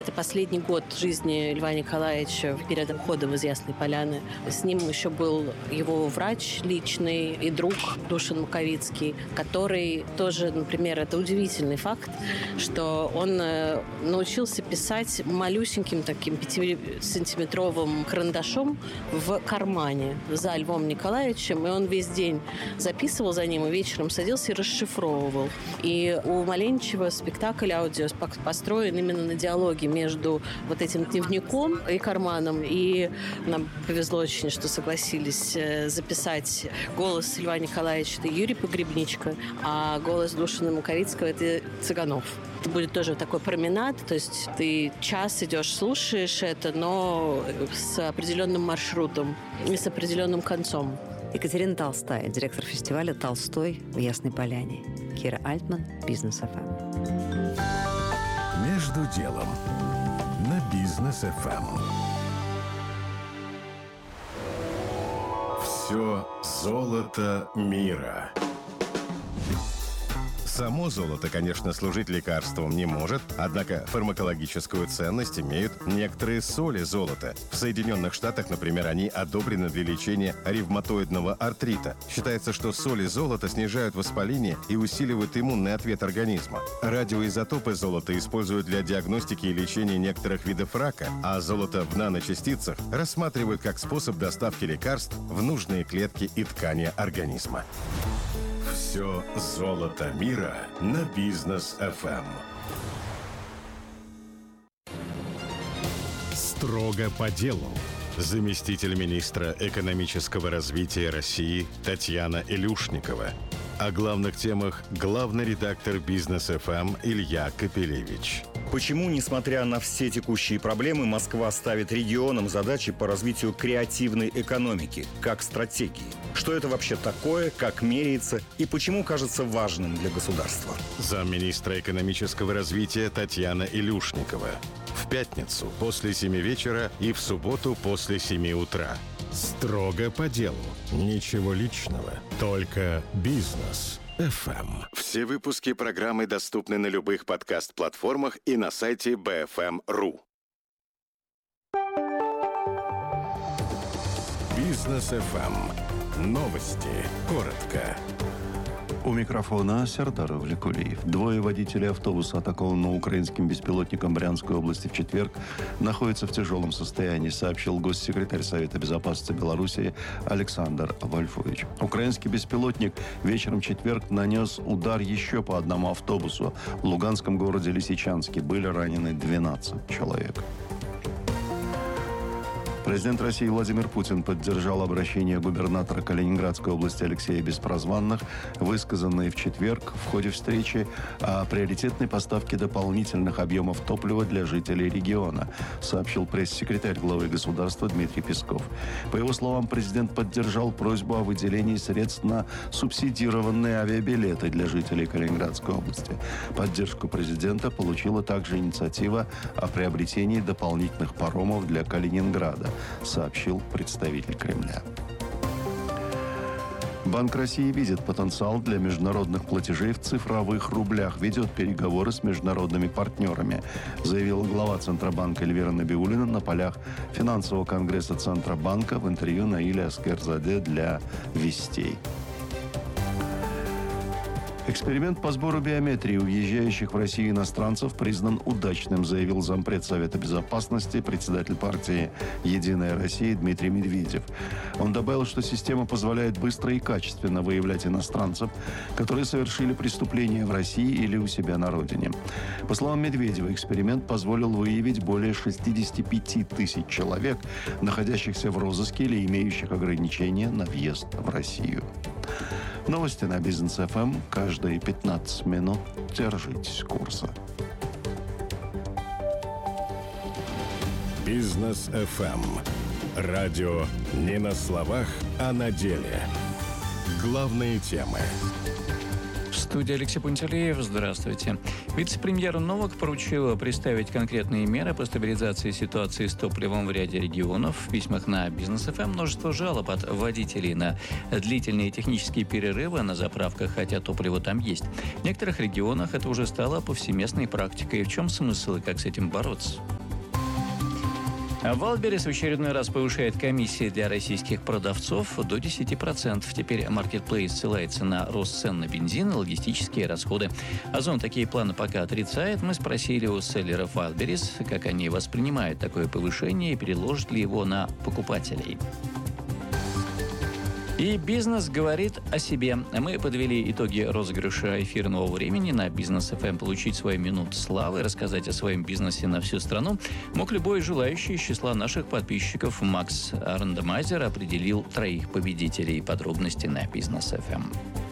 Это последний год жизни Льва Николаевича перед уходом из Ясной Поляны. С ним еще был его врач личный и друг Душан Маковицкий, который тоже, например, это удивительный факт, что он научился писать малюсеньким таким 5-сантиметровым карандашом в кармане за Львом Николаевичем, и он весь день записывал за ним, и вечером садился и расшифровывал. И у Маленичева спектакль аудио построен именно на диалоге между вот этим дневником и карманом. И нам повезло очень, что согласились записать голос Льва Николаевича. Это Юрий Погребничка, а голос Душана Маковицкого – это Цыганов. Это будет тоже такой променад, то есть ты час идешь, слушаешь это, но с определенным маршрутом и с определенным концом. Екатерина Толстая, директор фестиваля «Толстой» в Ясной Поляне. Кира Альтман, Бизнес ФМ. Между делом на Бизнес ФМ. Все золото мира. Само золото, конечно, служить лекарством не может, однако фармакологическую ценность имеют некоторые соли золота. В Соединенных Штатах, например, они одобрены для лечения ревматоидного артрита. Считается, что соли золота снижают воспаление и усиливают иммунный ответ организма. Радиоизотопы золота используют для диагностики и лечения некоторых видов рака, а золото в наночастицах рассматривают как способ доставки лекарств в нужные клетки и ткани организма. Все золото мира на Бизнес ФМ. Строго по делу. Заместитель министра экономического развития России Татьяна Илюшникова. О главных темах главный редактор Бизнес ФМ Илья Капелевич. Почему, несмотря на все текущие проблемы, Москва ставит регионам задачи по развитию креативной экономики, как стратегии? Что это вообще такое, как меряется и почему кажется важным для государства? Замминистра экономического развития Татьяна Илюшникова. В пятницу после 7 вечера и в субботу после 7 утра. Строго по делу. Ничего личного. Только Бизнес ФМ. Все выпуски программы доступны на любых подкаст-платформах и на сайте BFM.ru. Бизнес ФМ. Новости. Коротко. У микрофона Сердар Влекулиев. Двое водителей автобуса, атакованного украинским беспилотником в Брянской области в четверг, находятся в тяжелом состоянии, сообщил госсекретарь Совета безопасности Беларуси Александр Вольфович. Украинский беспилотник вечером в четверг нанес удар еще по одному автобусу. В луганском городе Лисичанске были ранены 12 человек. Президент России Владимир Путин поддержал обращение губернатора Калининградской области Алексея Беспрозванных, высказанное в четверг в ходе встречи о приоритетной поставке дополнительных объемов топлива для жителей региона, сообщил пресс-секретарь главы государства Дмитрий Песков. По его словам, президент поддержал просьбу о выделении средств на субсидированные авиабилеты для жителей Калининградской области. Поддержку президента получила также инициатива о приобретении дополнительных паромов для Калининграда, сообщил представитель Кремля. Банк России видит потенциал для международных платежей в цифровых рублях, ведет переговоры с международными партнерами, заявила глава Центробанка Эльвира Набиуллина на полях финансового конгресса Центробанка в интервью Наиле Аскерзаде для «Вестей». Эксперимент по сбору биометрии у въезжающих в Россию иностранцев признан удачным, заявил зампред Совета безопасности, председатель партии «Единая Россия» Дмитрий Медведев. Он добавил, что система позволяет быстро и качественно выявлять иностранцев, которые совершили преступления в России или у себя на родине. По словам Медведева, эксперимент позволил выявить более 65 тысяч человек, находящихся в розыске или имеющих ограничения на въезд в Россию. Новости на Бизнес ФМ. Каждые 15 минут держитесь курса. Бизнес ФМ. Радио не на словах, а на деле. Главные темы. студии Алексей Пантелеев. Здравствуйте. Вице-премьер Новак поручил представить конкретные меры по стабилизации ситуации с топливом в ряде регионов. В письмах на Бизнес-ФМ множество жалоб от водителей на длительные технические перерывы на заправках, хотя топливо там есть. В некоторых регионах это уже стало повсеместной практикой. В чем смысл и как с этим бороться? Wildberries в очередной раз повышает комиссии для российских продавцов до 10%. Теперь маркетплейс ссылается на рост цен на бензин и логистические расходы. Озон такие планы пока отрицает. Мы спросили у селлеров Wildberries, как они воспринимают такое повышение и переложат ли его на покупателей. И бизнес говорит о себе. Мы подвели итоги розыгрыша эфирного времени на Бизнес-ФМ. Получить свою минуту славы, рассказать о своем бизнесе на всю страну мог любой желающий из числа наших подписчиков. Макс Рандомайзер определил 3 победителей. Подробности на Бизнес-ФМ.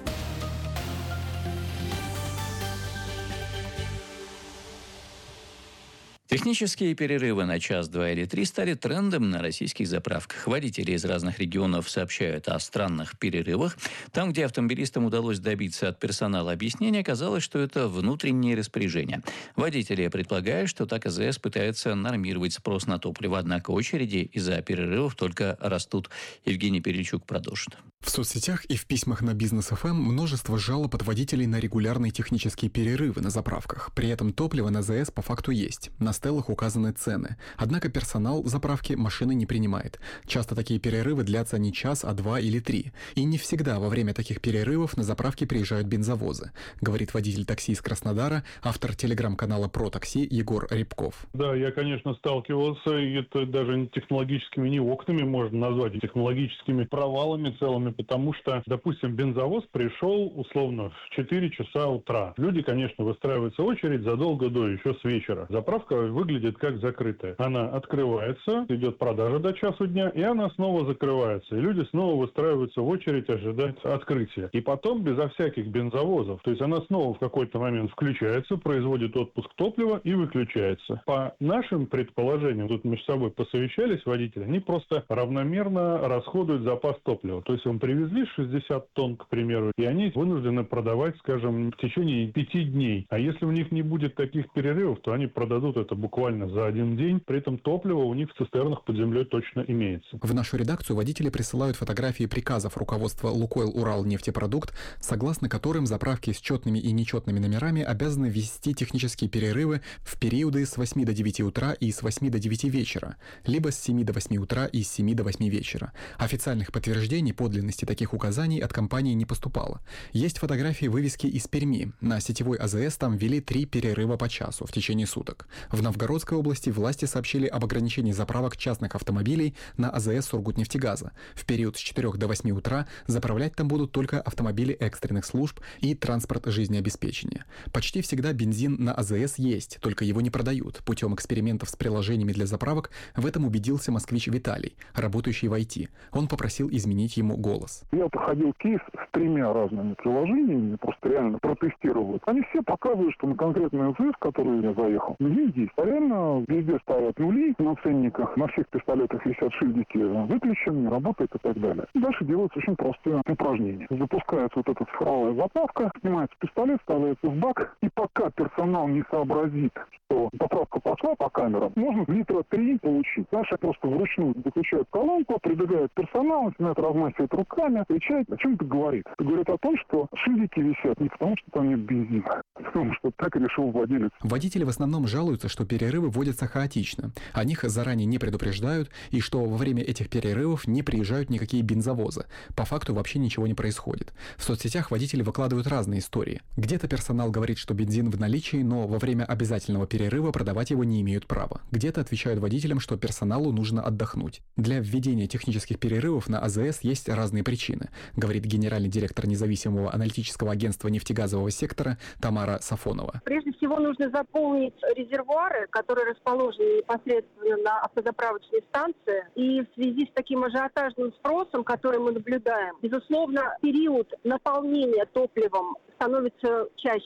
Технические перерывы на час, 2 или 3 стали трендом на российских заправках. Водители из разных регионов сообщают о странных перерывах. Там, где автомобилистам удалось добиться от персонала объяснения, оказалось, что это внутреннее распоряжение. Водители предполагают, что так АЗС пытается нормировать спрос на топливо, однако очереди из-за перерывов только растут. Евгений Перельчук продолжит. В соцсетях и в письмах на Бизнес-ФМ множество жалоб от водителей на регулярные технические перерывы на заправках. При этом топливо на АЗС по факту есть. На стеллах указаны цены. Однако персонал заправки машины не принимает. Часто такие перерывы длятся не час, а 2 или 3. И не всегда во время таких перерывов на заправке приезжают бензовозы, говорит водитель такси из Краснодара, автор телеграм-канала «Про такси» Егор Рябков. Да, я, конечно, сталкивался, и это даже не технологическими, не окнами можно назвать, а технологическими провалами целыми, потому что, допустим, бензовоз пришел условно в 4 часа утра. Люди, конечно, выстраиваются в очередь задолго до, еще с вечера. Заправка выглядит как закрытая. Она открывается, идет продажа до часу дня, и она снова закрывается. И люди снова выстраиваются в очередь, ожидать открытия. И потом безо всяких бензовозов. То есть она снова в какой-то момент включается, производит отпуск топлива и выключается. По нашим предположениям, тут между собой посовещались водители, они просто равномерно расходуют запас топлива. То есть им привезли 60 тонн, к примеру, и они вынуждены продавать, скажем, в течение 5 дней. А если у них не будет таких перерывов, то они продадут это буквально за 1 день. При этом топливо у них в цистернах под землей точно имеется. В нашу редакцию водители присылают фотографии приказов руководства «Лукойл Уралнефтепродукт», согласно которым заправки с четными и нечетными номерами обязаны ввести технические перерывы в периоды с 8 до 9 утра и с 8 до 9 вечера, либо с 7 до 8 утра и с 7 до 8 вечера. Официальных подтверждений подлинности таких указаний от компании не поступало. Есть фотографии вывески из Перми. На сетевой АЗС там ввели 3 перерыва по часу в течение суток. В Новгородской области власти сообщили об ограничении заправок частных автомобилей на АЗС Сургутнефтегаза. В период с 4 до 8 утра заправлять там будут только автомобили экстренных служб и транспорт жизнеобеспечения. Почти всегда бензин на АЗС есть, только его не продают. Путем экспериментов с приложениями для заправок в этом убедился москвич Виталий, работающий в IT. Он попросил изменить ему голос. Я проходил кейс с 3 разными приложениями, просто реально протестировал. Они все показывают, что на конкретный АЗС, в который я заехал, бензин есть. Реально везде ставят нули на ценниках, на всех пистолетах висят шильдики выключен, не работает и так далее. И дальше делается очень простое упражнение. Запускается вот эта цифровая заправка, снимается пистолет, ставится в бак, и пока персонал не сообразит, что заправка пошла по камерам, можно литра 3 получить. Наши просто вручную выключают колонку, прибегает персонал, начинает размахивать руками, кричать. О чем это говорит? Это говорит о том, что шильдики висят не потому, что там нет бензина, а потому что так решил владелец. Водители в основном жалуются, что перерывы вводятся хаотично. О них заранее не предупреждают, и что во время этих перерывов не приезжают никакие бензовозы. По факту вообще ничего не происходит. В соцсетях водители выкладывают разные истории. Где-то персонал говорит, что бензин в наличии, но во время обязательного перерыва продавать его не имеют права. Где-то отвечают водителям, что персоналу нужно отдохнуть. Для введения технических перерывов на АЗС есть разные причины, говорит генеральный директор независимого аналитического агентства нефтегазового сектора Тамара Сафонова. Прежде всего нужно заполнить резервуары, которые расположены непосредственно на автозаправочной станции. И в связи с таким ажиотажным спросом, который мы наблюдаем, безусловно, период наполнения топливом становится чаще.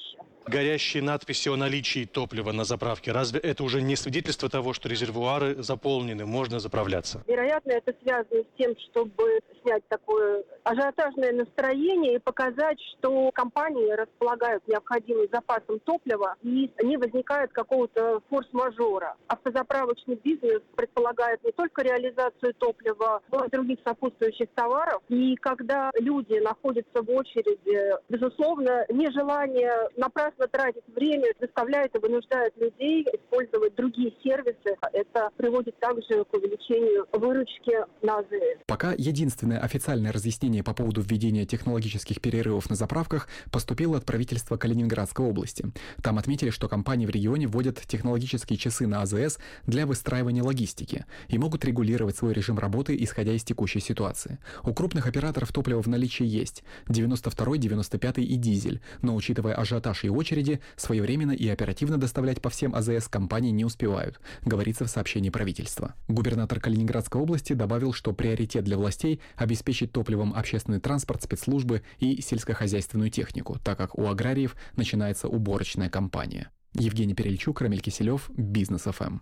горящие надписи о наличии топлива на заправке, разве это уже не свидетельство того, что резервуары заполнены, можно заправляться? Вероятно, это связано с тем, чтобы снять такое ажиотажное настроение и показать, что компании располагают необходимым запасом топлива и не возникает какого-то форс-мажора. Автозаправочный бизнес предполагает не только реализацию топлива, но и других сопутствующих товаров. И когда люди находятся в очереди, безусловно, нежелание напрасно тратить время заставляет и вынуждает людей использовать другие сервисы. Это приводит также к увеличению выручки на АЗС. Пока единственное официальное разъяснение по поводу введения технологических перерывов на заправках поступило от правительства Калининградской области. Там отметили, что компании в регионе вводят технологические часы на АЗС для выстраивания логистики и могут регулировать свой режим работы, исходя из текущей ситуации. У крупных операторов топливо в наличии есть – 92-й, 95-й и дизель, но, учитывая ажиотаж и очереди, своевременно и оперативно доставлять по всем АЗС компании не успевают, говорится в сообщении правительства. Губернатор Калининградской области добавил, что приоритет для властей – обеспечить топливом общественный транспорт, спецслужбы и сельскохозяйственную технику, так как у аграриев начинается уборочная кампания. Евгений Перельчук, Рамиль Киселев, Бизнес ФМ.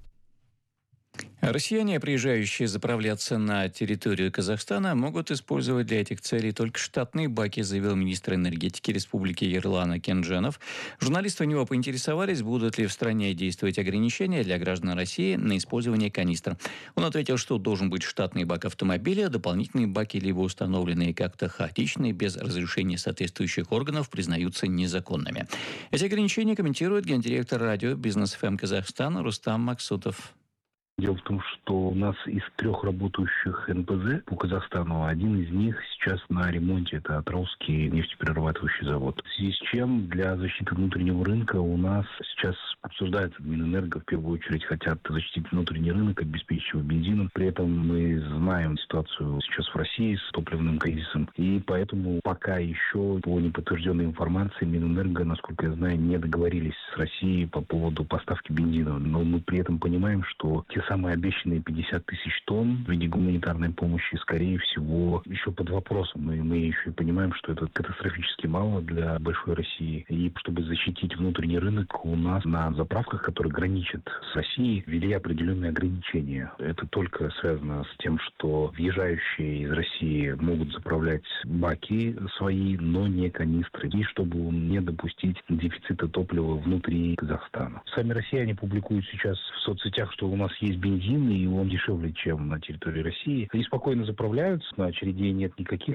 Россияне, приезжающие заправляться на территорию Казахстана, могут использовать для этих целей только штатные баки, заявил министр энергетики Республики Ерлан Акенджанов. Журналисты у него поинтересовались, будут ли в стране действовать ограничения для граждан России на использование канистр. Он ответил, что должен быть штатный бак автомобиля, дополнительные баки, либо установленные как-то хаотично, без разрешения соответствующих органов, признаются незаконными. Эти ограничения комментирует гендиректор радио «Бизнес ФМ Казахстан» Рустам Максутов. Дело в том, что у нас из 3 работающих НПЗ по Казахстану один из них сейчас на ремонте. Это Атырауский нефтеперерабатывающий завод. В связи с чем для защиты внутреннего рынка у нас сейчас обсуждается Минэнерго, в первую очередь хотят защитить внутренний рынок, обеспечить его бензином. При этом мы знаем ситуацию сейчас в России с топливным кризисом. И поэтому пока еще по неподтвержденной информации Минэнерго, насколько я знаю, не договорились с Россией по поводу поставки бензина. Но мы при этом понимаем, что те самые обещанные 50 тысяч тонн в виде гуманитарной помощи, скорее всего, еще под вопросом. И мы еще и понимаем, что это катастрофически мало для большой России. И чтобы защитить внутренний рынок, у нас на заправках, которые граничат с Россией, ввели определенные ограничения. Это только связано с тем, что въезжающие из России могут заправлять баки свои, но не канистры. И чтобы не допустить дефицита топлива внутри Казахстана. Сами россияне публикуют сейчас в соцсетях, что у нас есть бензин, и он дешевле, чем на территории России. Они спокойно заправляются, на очередей нет никаких.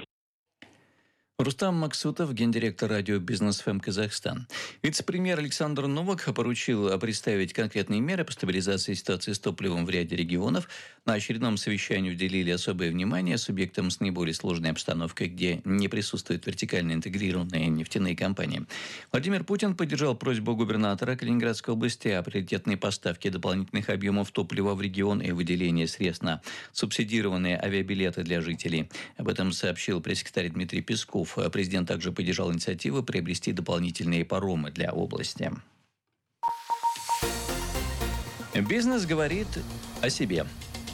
Рустам Максутов, гендиректор радио «Бизнес ФМ Казахстан». Вице-премьер Александр Новак поручил представить конкретные меры по стабилизации ситуации с топливом в ряде регионов. На очередном совещании уделили особое внимание субъектам с наиболее сложной обстановкой, где не присутствуют вертикально интегрированные нефтяные компании. Владимир Путин поддержал просьбу губернатора Калининградской области о приоритетной поставке дополнительных объемов топлива в регион и выделении средств на субсидированные авиабилеты для жителей. Об этом сообщил пресс-секретарь Дмитрий Песков. Президент также поддержал инициативу приобрести дополнительные паромы для области. Бизнес говорит о себе.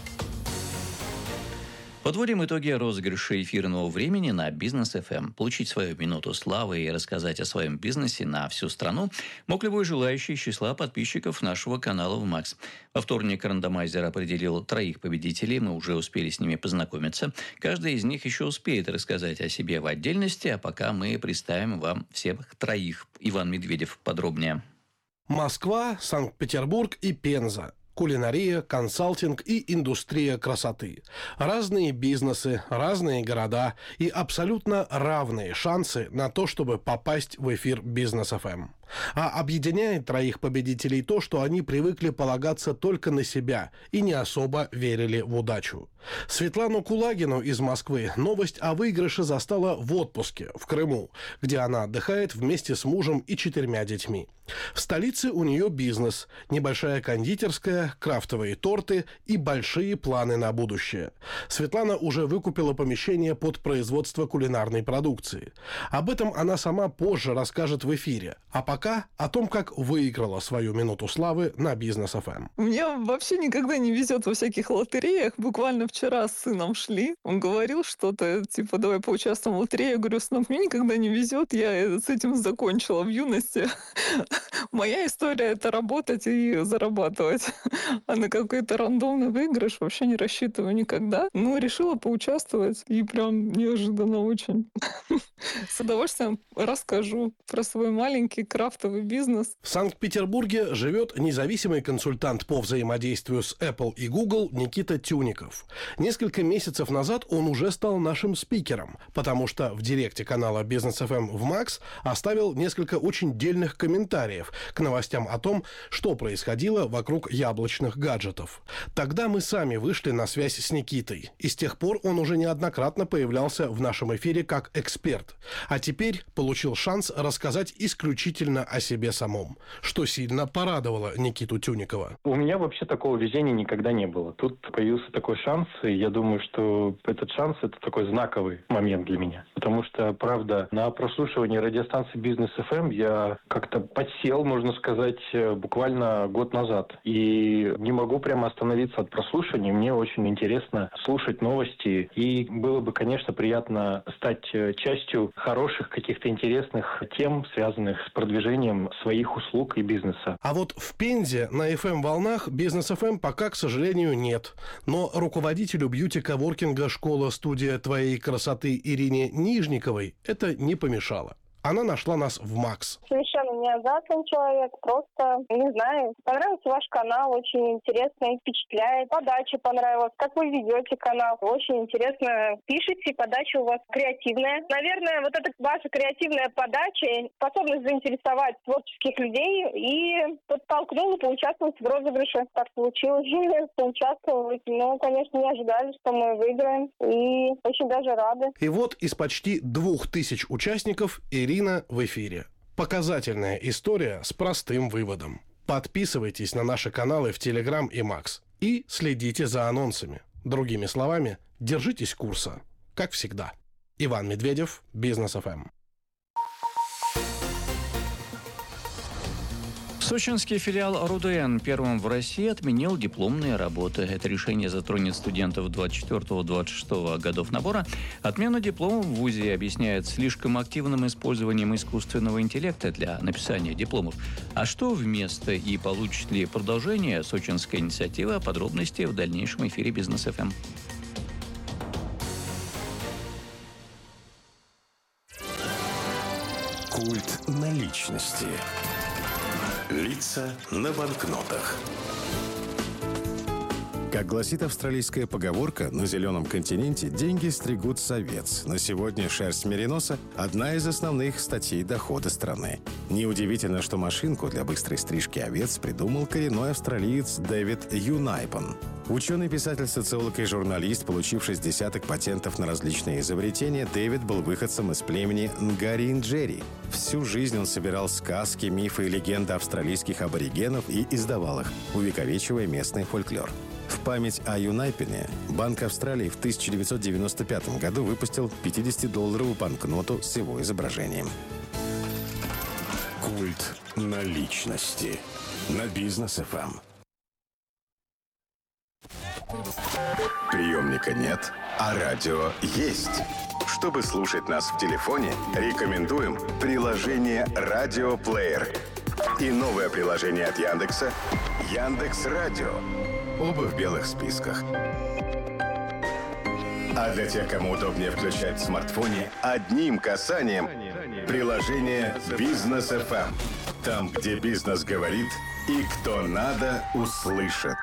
Подводим итоги розыгрыша эфирного времени на Бизнес ФМ. Получить свою минуту славы и рассказать о своем бизнесе на всю страну мог любой желающий из числа подписчиков нашего канала ВМАКС. Во вторник рандомайзер определил 3 победителей, мы уже успели с ними познакомиться. Каждый из них еще успеет рассказать о себе в отдельности, а пока мы представим вам всех 3. Иван Медведев подробнее. Москва, Санкт-Петербург и Пенза. Кулинария, консалтинг и индустрия красоты. Разные бизнесы, разные города и абсолютно равные шансы на то, чтобы попасть в эфир Бизнес ФМ. А объединяет 3 победителей то, что они привыкли полагаться только на себя и не особо верили в удачу. Светлану Кулагину из Москвы новость о выигрыше застала в отпуске в Крыму, где она отдыхает вместе с мужем и 4 детьми. В столице у нее бизнес, небольшая кондитерская, крафтовые торты и большие планы на будущее. Светлана уже выкупила помещение под производство кулинарной продукции. Об этом она сама позже расскажет в эфире. А пока пока о том, как выиграла свою минуту славы на Бизнес ФМ. Мне вообще никогда не везет во всяких лотереях. Буквально вчера с сыном шли. Он говорил что-то, типа, давай поучаствуем в лотерее. Я говорю, сынок, мне никогда не везет. Я с этим закончила в юности. Моя история — это работать и зарабатывать. А на какой-то рандомный выигрыш вообще не рассчитываю никогда. Но решила поучаствовать. И прям неожиданно очень. С удовольствием расскажу про свой маленький крафтовый бизнес. В Санкт-Петербурге живет независимый консультант по взаимодействию с Apple и Google Никита Тюников. Несколько месяцев назад он уже стал нашим спикером, потому что в директе канала Бизнес ФМ в Макс оставил несколько очень дельных комментариев к новостям о том, что происходило вокруг яблочных гаджетов. Тогда мы сами вышли на связь с Никитой, и с тех пор он уже неоднократно появлялся в нашем эфире как эксперт. А теперь получил шанс рассказать исключительно о себе самом, что сильно порадовало Никиту Тюникова. У меня вообще такого везения никогда не было. Тут появился такой шанс, и я думаю, что этот шанс — это такой знаковый момент для меня. Потому что, правда, на прослушивании радиостанции Бизнес ФМ я как-то подсел, можно сказать, буквально год назад. И не могу прямо остановиться от прослушивания. Мне очень интересно слушать новости. И было бы, конечно, приятно стать частью хороших, каких-то интересных тем, связанных с продвижением своих услуг и бизнеса. А вот в Пензе на FM-волнах Бизнес ФМ пока, к сожалению, нет. Но руководителю бьюти-коворкинга «Школа-студия твоей красоты» Ирине Нижниковой это не помешало. Она нашла нас в Макс. Совершенно не азартный человек, просто, не знаю, понравился ваш канал, очень интересно и впечатляет. Подача понравилась, как вы ведете канал, очень интересно пишете, подача у вас креативная. Наверное, вот эта ваша креативная подача, способность заинтересовать творческих людей и подтолкнула поучаствовать в розыгрыше. Так получилось, поучаствовать. Но, конечно, не ожидали, что мы выиграем, и очень даже рады. И вот из почти 2000 участников Ирина в эфире. Показательная история с простым выводом. Подписывайтесь на наши каналы в Telegram и Макс и следите за анонсами. Другими словами, держитесь курса. Как всегда. Иван Медведев, Бизнес ФМ. Сочинский филиал РУДН первым в России отменил дипломные работы. Это решение затронет студентов 24-26 годов набора. Отмену дипломов в ВУЗе объясняют слишком активным использованием искусственного интеллекта для написания дипломов. А что вместо и получит ли продолжение сочинская инициатива? Подробности в дальнейшем эфире Бизнес ФМ. Культ наличности. Лица на банкнотах. Как гласит австралийская поговорка, на зеленом континенте деньги стригут овец. На сегодня шерсть мериноса – одна из основных статей дохода страны. Неудивительно, что машинку для быстрой стрижки овец придумал коренной австралиец Дэвид Юнайпон. Ученый, писатель, социолог и журналист, получивший десяток патентов на различные изобретения, Дэвид был выходцем из племени Нгаринджери. Всю жизнь он собирал сказки, мифы и легенды австралийских аборигенов и издавал их, увековечивая местный фольклор. В память о Юнайпене Банк Австралии в 1995 году выпустил 50-долларовую банкноту с его изображением. Культ наличности. На Бизнес ФМ. Приемника нет, а радио есть. Чтобы слушать нас в телефоне, рекомендуем приложение «Радиоплеер» и новое приложение от Яндекса «Яндекс.Радио». Оба в белых списках. А для тех, кому удобнее включать в смартфоне одним касанием приложение «Бизнес ФМ». Там, где бизнес говорит и кто надо, услышит.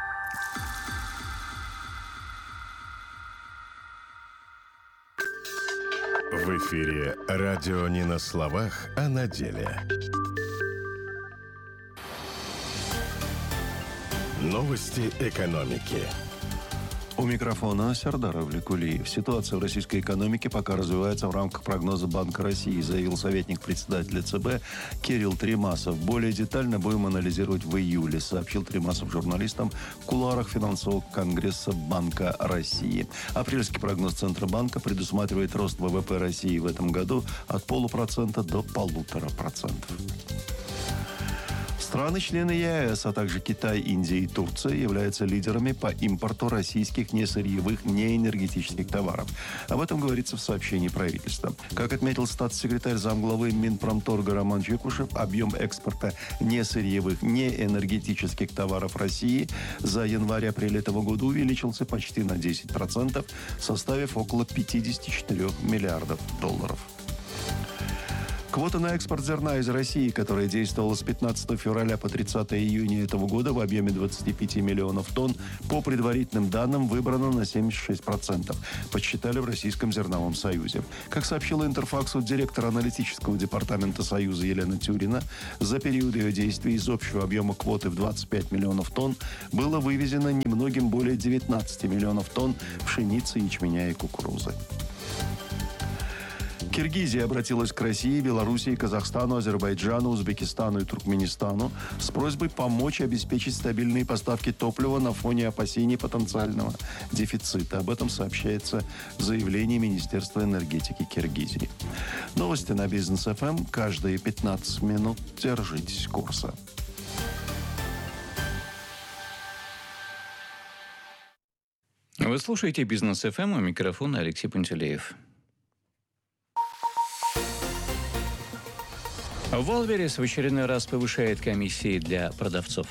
В эфире радио не на словах, а на деле. Новости экономики. У микрофона Сердар Авликулиев. Ситуация в российской экономике пока развивается в рамках прогноза Банка России, заявил советник председателя ЦБ Кирилл Тремасов. Более детально будем анализировать в июле, сообщил Тремасов журналистам в кулуарах финансового конгресса Банка России. Апрельский прогноз Центробанка предусматривает рост ВВП России в этом году от 0,5% до 1,5%. Страны-члены ЕАЭС, а также Китай, Индия и Турция являются лидерами по импорту российских несырьевых, неэнергетических товаров. Об этом говорится в сообщении правительства. Как отметил статс-секретарь замглавы Минпромторга Роман Чекушев, объем экспорта несырьевых, неэнергетических товаров России за январь-апрель этого года увеличился почти на 10%, составив около 54 миллиардов долларов. Квота на экспорт зерна из России, которая действовала с 15 февраля по 30 июня этого года в объеме 25 миллионов тонн, по предварительным данным выбрана на 76%, подсчитали в Российском зерновом союзе. Как сообщила Интерфаксу директор аналитического департамента Союза Елена Тюрина, за период ее действия из общего объема квоты в 25 миллионов тонн было вывезено немногим более 19 миллионов тонн пшеницы, ячменя и кукурузы. Киргизия обратилась к России, Белоруссии, Казахстану, Азербайджану, Узбекистану и Туркменистану с просьбой помочь обеспечить стабильные поставки топлива на фоне опасений потенциального дефицита. Об этом сообщается в заявлении Министерства энергетики Киргизии. Новости на Бизнес ФМ. Каждые 15 минут держитесь курса. Вы слушаете Бизнес ФМ, у микрофона Алексей Пантелеев. Wildberries в очередной раз повышает комиссии для продавцов.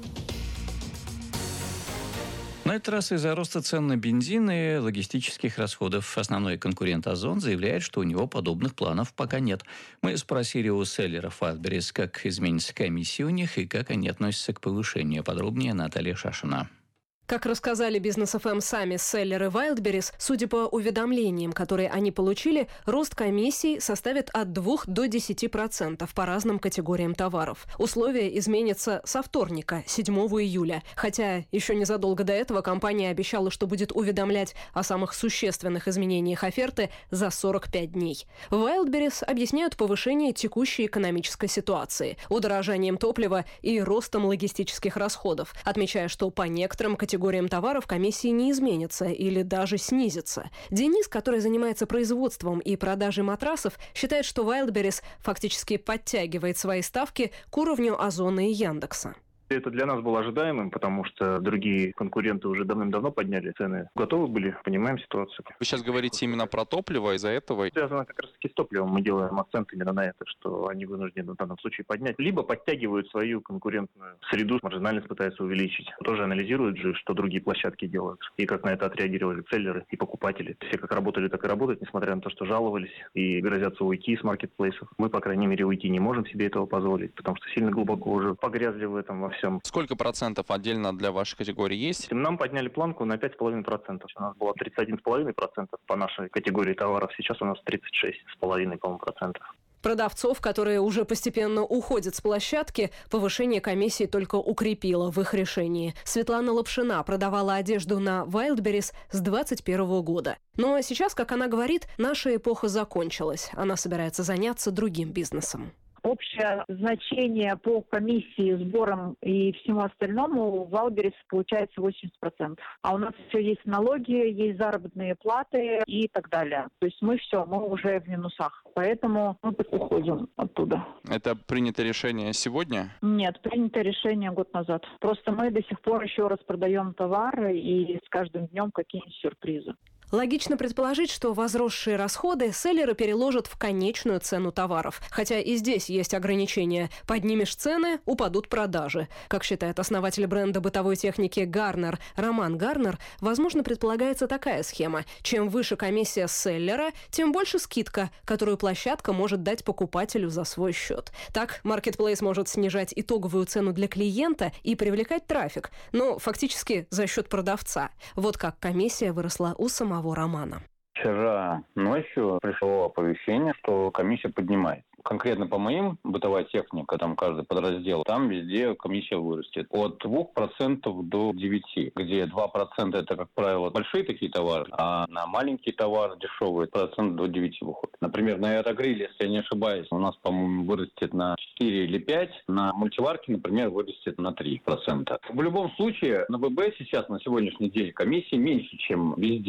На этот раз из-за роста цен на бензин и логистических расходов основной конкурент «Озон» заявляет, что у него подобных планов пока нет. Мы спросили у селлеров Wildberries, как изменится комиссия у них и как они относятся к повышению. Подробнее Наталья Шашина. Как рассказали Бизнес ФМ сами селлеры Wildberries, судя по уведомлениям, которые они получили, рост комиссий составит от 2 до 10% по разным категориям товаров. Условия изменятся со вторника, 7 июля. Хотя еще незадолго до этого компания обещала, что будет уведомлять о самых существенных изменениях оферты за 45 дней. Wildberries объясняют повышение текущей экономической ситуации, удорожанием топлива и ростом логистических расходов, отмечая, что по некоторым категориям товаров комиссии не изменятся или даже снизятся. Денис, который занимается производством и продажей матрасов, считает, что Wildberries фактически подтягивает свои ставки к уровню Озона и Яндекса. Это для нас было ожидаемым, потому что другие конкуренты уже давным-давно подняли цены. Готовы были, понимаем ситуацию. Вы сейчас говорите именно про топливо, из-за этого? Связано как раз-таки с топливом. Мы делаем акцент именно на это, что они вынуждены в данном случае поднять. Либо подтягивают свою конкурентную среду, маржинальность пытаются увеличить. Тоже анализируют же, что другие площадки делают. И как на это отреагировали селлеры и покупатели. Все как работали, так и работают, несмотря на то, что жаловались и грозятся уйти с маркетплейсов. Мы, по крайней мере, уйти не можем себе этого позволить, потому что сильно глубоко уже погрязли в этом во всем. Сколько процентов отдельно для вашей категории есть? Нам подняли планку на 5,5%. У нас было 31,5% по нашей категории товаров. Сейчас у нас 36,5%, по-моему, процентов. Продавцов, которые уже постепенно уходят с площадки, повышение комиссии только укрепило в их решении. Светлана Лапшина продавала одежду на Wildberries с 2021 года. Но сейчас, как она говорит, наша эпоха закончилась. Она собирается заняться другим бизнесом. Общее значение по комиссии, сборам и всему остальному в Wildberries получается 80%. А у нас еще есть налоги, есть заработные платы и так далее. То есть мы уже в минусах. Поэтому мы уходим оттуда. Это принято решение сегодня? Нет, принято решение год назад. Просто мы до сих пор еще раз продаем товары и с каждым днем какие-нибудь сюрпризы. Логично предположить, что возросшие расходы селлеры переложат в конечную цену товаров. Хотя и здесь есть ограничения. Поднимешь цены – упадут продажи. Как считает основатель бренда бытовой техники «Гарнер» Роман Гарнер, возможно, предполагается такая схема. Чем выше комиссия селлера, тем больше скидка, которую площадка может дать покупателю за свой счет. Так, маркетплейс может снижать итоговую цену для клиента и привлекать трафик, но фактически за счет продавца. Вот как комиссия выросла у самого Романа. Вчера ночью пришло оповещение, что комиссия поднимается. Конкретно по моим, бытовая техника, там каждый подраздел, там везде комиссия вырастет. От 2% до 9%, где 2% это, как правило, большие такие товары, а на маленькие товары, дешевые, процент до 9% выходит. Например, на аэрогриле, если я не ошибаюсь, у нас, по-моему, вырастет на 4 или 5%, на мультиварке, например, вырастет на 3%. В любом случае, на ВБ сейчас, на сегодняшний день, комиссии меньше, чем везде.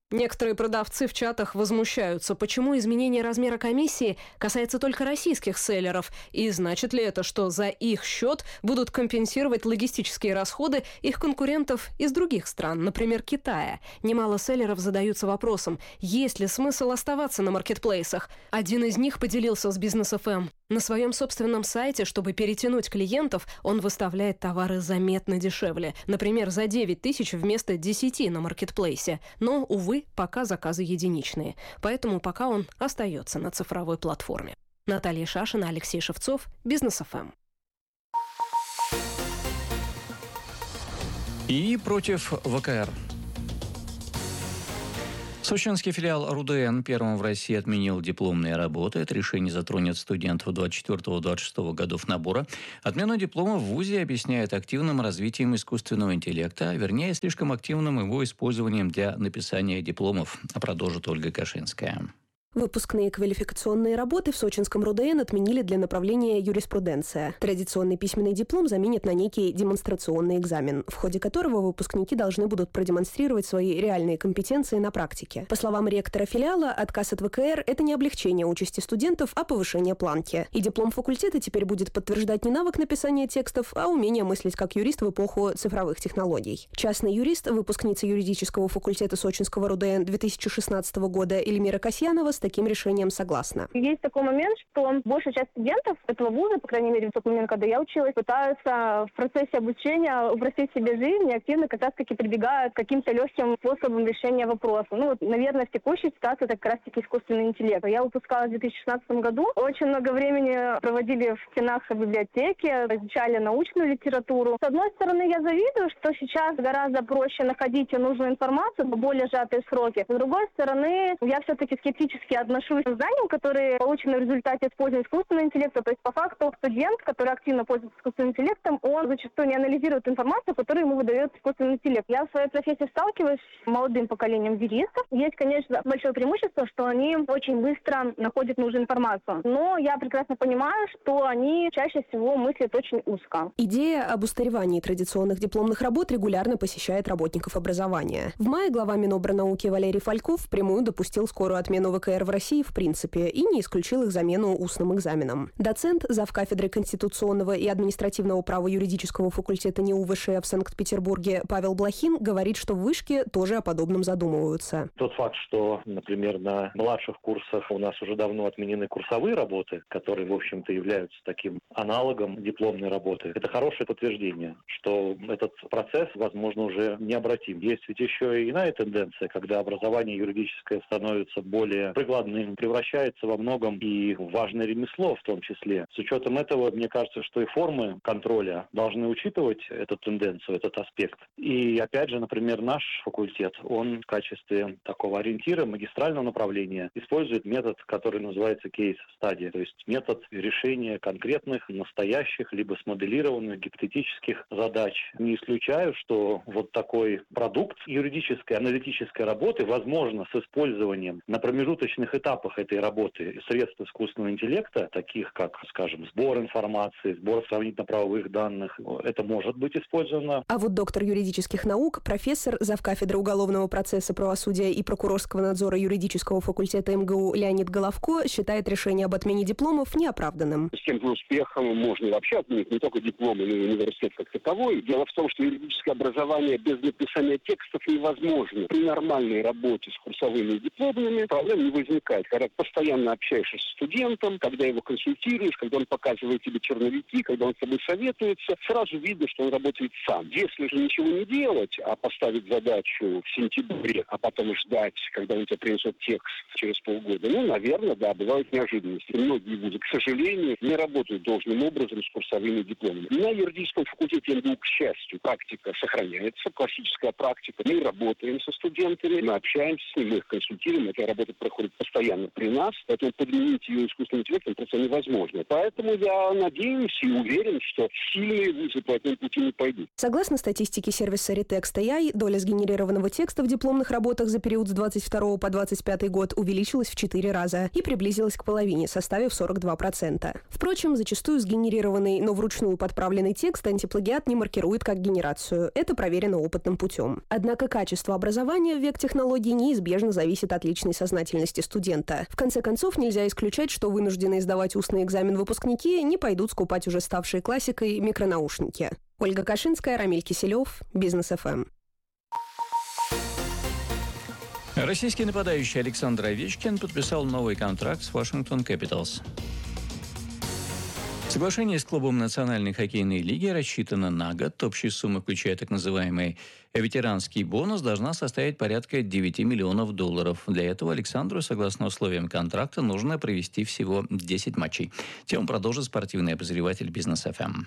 Некоторые продавцы в чатах возмущаются, почему изменение размера комиссии касается только российских селлеров, и значит ли это, что за их счет будут компенсировать логистические расходы их конкурентов из других стран, например, Китая. Немало селлеров задаются вопросом, есть ли смысл оставаться на маркетплейсах. Один из них поделился с Бизнес ФМ. На своем собственном сайте, чтобы перетянуть клиентов, он выставляет товары заметно дешевле. Например, за 9 тысяч вместо 10 на маркетплейсе. Но, увы, пока заказы единичные. Поэтому пока он остается на цифровой платформе. Наталья Шашина, Алексей Шевцов, Бизнес ФМ. И против ВКР. Сочинский филиал РУДН первым в России отменил дипломные работы. Это решение затронет студентов 24-26 годов набора. Отмену диплома в ВУЗе объясняют активным развитием искусственного интеллекта, вернее, слишком активным его использованием для написания дипломов, продолжит Ольга Кашинская. Выпускные квалификационные работы в сочинском РУДН отменили для направления юриспруденция. Традиционный письменный диплом заменят на некий демонстрационный экзамен, в ходе которого выпускники должны будут продемонстрировать свои реальные компетенции на практике. По словам ректора филиала, отказ от ВКР – это не облегчение участи студентов, а повышение планки. И диплом факультета теперь будет подтверждать не навык написания текстов, а умение мыслить как юрист в эпоху цифровых технологий. Частный юрист, выпускница юридического факультета сочинского РУДН 2016 года Эльмира Касьянова с таким решением согласна. Есть такой момент, что большая часть студентов этого вуза, по крайней мере, в тот момент, когда я училась, пытаются в процессе обучения упростить себе жизнь и активно как раз-таки прибегают к каким-то легким способам решения вопроса. Наверное, в текущей ситуации это как раз-таки искусственный интеллект. Я выпускалась в 2016 году. Очень много времени проводили в стенах библиотеки, изучали научную литературу. С одной стороны, я завидую, что сейчас гораздо проще находить нужную информацию в более сжатые сроки. С другой стороны, я все-таки скептически отношусь к знаниям, которые получены в результате использования искусственного интеллекта. То есть, по факту, студент, который активно пользуется искусственным интеллектом, он зачастую не анализирует информацию, которую ему выдает искусственный интеллект. Я в своей профессии сталкиваюсь с молодым поколением юристов. Есть, конечно, большое преимущество, что они очень быстро находят нужную информацию. Но я прекрасно понимаю, что они чаще всего мыслят очень узко. Идея об устаревании традиционных дипломных работ регулярно посещает работников образования. В мае глава Минобрнауки Валерий Фальков впрямую допустил скорую отмену ВКР в России в принципе и не исключил их замену устным экзаменом. Доцент, завкафедры конституционного и административного права юридического факультета НИУ ВШЭ в Санкт-Петербурге Павел Блохин говорит, что в вышке тоже о подобном задумываются. Тот факт, что, например, на младших курсах у нас уже давно отменены курсовые работы, которые, в общем-то, являются таким аналогом дипломной работы, это хорошее подтверждение, что этот процесс, возможно, уже необратим. Есть ведь еще и иная тенденция, когда образование юридическое становится более прикладным, превращается во многом и в важное ремесло в том числе. С учетом этого, мне кажется, что и формы контроля должны учитывать эту тенденцию, этот аспект. И опять же, например, наш факультет, он в качестве такого ориентира магистрального направления использует метод, который называется кейс-стадия, то есть метод решения конкретных, настоящих, либо смоделированных гипотетических задач. Не исключаю, что вот такой продукт юридической, аналитической работы возможно с использованием на промежуточных этапах этой работы средств искусственного интеллекта, таких как, скажем, сбор информации, сбор сравнительно-правовых данных, это может быть использовано. А вот доктор юридических наук, профессор, завкафедры уголовного процесса, правосудия и прокурорского надзора юридического факультета МГУ Леонид Головко считает решение об отмене дипломов неоправданным. С тем же успехом можно вообще отменить не только диплом, но и университет как таковой. Дело в том, что юридическое образование без написания текстов невозможно. При нормальной работе с курсовыми дипломами проблем не возникает. Когда постоянно общаешься с студентом, когда его консультируешь, когда он показывает тебе черновики, когда он с тобой советуется, сразу видно, что он работает сам. Если же ничего не делать, а поставить задачу в сентябре, а потом ждать, когда он тебе принесет текст через полгода, наверное, да, бывают неожиданности. Многие вузы, к сожалению, не работают должным образом с курсовыми дипломами. На юридическом факультете МГУ, к счастью, практика сохраняется, классическая практика. Мы работаем со студентами, мы общаемся с ними, мы их консультируем, эта работа проходит постоянно при нас, поэтому подменить ее искусственным интеллектом просто невозможно. Поэтому я надеюсь и уверен, что сильные вузы по этому пути не пойдут. Согласно статистике сервиса Retext.ai, доля сгенерированного текста в дипломных работах за период с 22 по 25 год увеличилась в 4 раза и приблизилась к половине, составив 42%. Впрочем, зачастую сгенерированный, но вручную подправленный текст антиплагиат не маркирует как генерацию. Это проверено опытным путем. Однако качество образования в век технологий неизбежно зависит от личной сознательности студента. В конце концов, нельзя исключать, что вынужденные сдавать устный экзамен выпускники не пойдут скупать уже ставшие классикой микронаушники. Ольга Кашинская, Рамиль Киселев, Бизнес ФМ. Российский нападающий Александр Овечкин подписал новый контракт с Washington Capitals. Соглашение с клубом Национальной хоккейной лиги рассчитано на год. Общая сумма, включая так называемый ветеранский бонус, должна составить порядка $9 миллионов. Для этого Александру, согласно условиям контракта, нужно провести всего 10 матчей. Тему продолжит спортивный обозреватель Бизнес ФМ.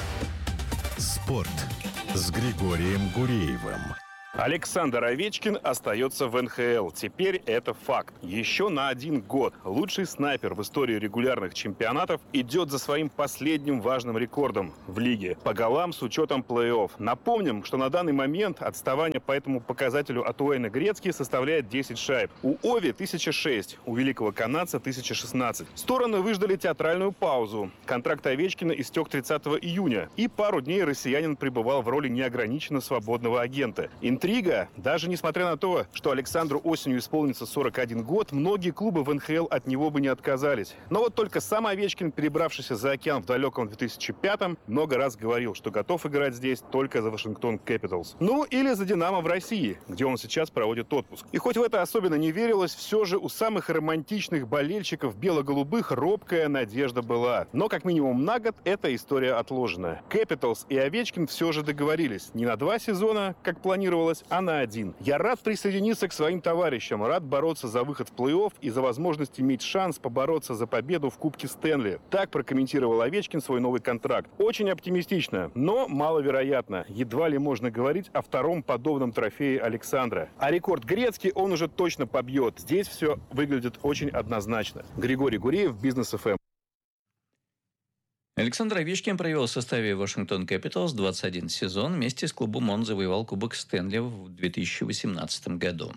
Спорт с Григорием Гуреевым. Александр Овечкин остается в НХЛ. Теперь это факт. Еще на 1 год лучший снайпер в истории регулярных чемпионатов идет за своим последним важным рекордом в лиге по голам с учетом плей-офф. Напомним, что на данный момент отставание по этому показателю от Уэйна Грецки составляет 10 шайб. У Ови 1006, у великого канадца 1016. Стороны выждали театральную паузу. Контракт Овечкина истек 30 июня. И пару дней россиянин пребывал в роли неограниченно свободного агента. Интрига. Даже несмотря на то, что Александру осенью исполнится 41 год, многие клубы в НХЛ от него бы не отказались. Но вот только сам Овечкин, перебравшийся за океан в далеком 2005-м, много раз говорил, что готов играть здесь только за Вашингтон Capitals. Ну, или за Динамо в России, где он сейчас проводит отпуск. И хоть в это особенно не верилось, все же у самых романтичных болельщиков бело-голубых робкая надежда была. Но как минимум на год эта история отложена. Capitals и Овечкин все же договорились. Не на 2 сезона, как планировалось, а на 1. Я рад присоединиться к своим товарищам, рад бороться за выход в плей-офф и за возможность иметь шанс побороться за победу в Кубке Стэнли. Так прокомментировал Овечкин свой новый контракт. Очень оптимистично, но маловероятно. Едва ли можно говорить о втором подобном трофее Александра. А рекорд Грецки он уже точно побьет. Здесь все выглядит очень однозначно. Григорий Гуреев, Бизнес ФМ. Александр Овечкин провел в составе Washington Capitals 21 сезон. Вместе с клубом он завоевал Кубок Стэнли в 2018 году.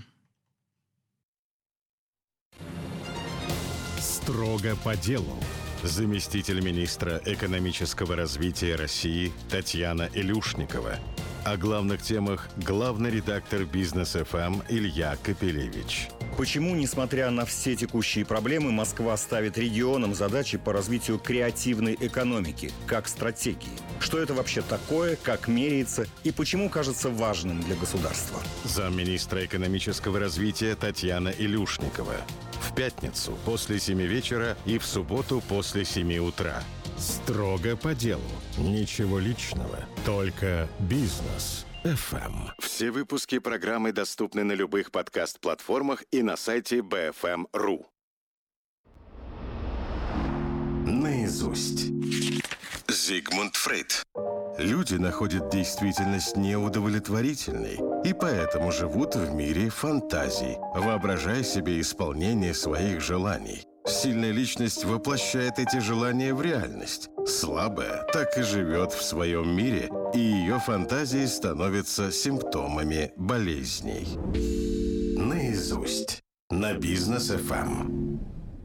Строго по делу. Заместитель министра экономического развития России Татьяна Илюшникова. О главных темах главный редактор Бизнес ФМ Илья Капелевич. Почему, несмотря на все текущие проблемы, Москва ставит регионам задачи по развитию креативной экономики, как стратегии? Что это вообще такое, как меряется и почему кажется важным для государства? Замминистра экономического развития Татьяна Илюшникова. В пятницу после 7 вечера и в субботу после 7 утра. Строго по делу. Ничего личного. Только бизнес. ФМ. Все выпуски программы доступны на любых подкаст-платформах и на сайте BFM.ru. Наизусть. Зигмунд Фрейд. Люди находят действительность неудовлетворительной и поэтому живут в мире фантазий, воображая себе исполнение своих желаний. Сильная личность воплощает эти желания в реальность. Слабая так и живет в своем мире, и ее фантазии становятся симптомами болезней. Наизусть. На Бизнес ФМ.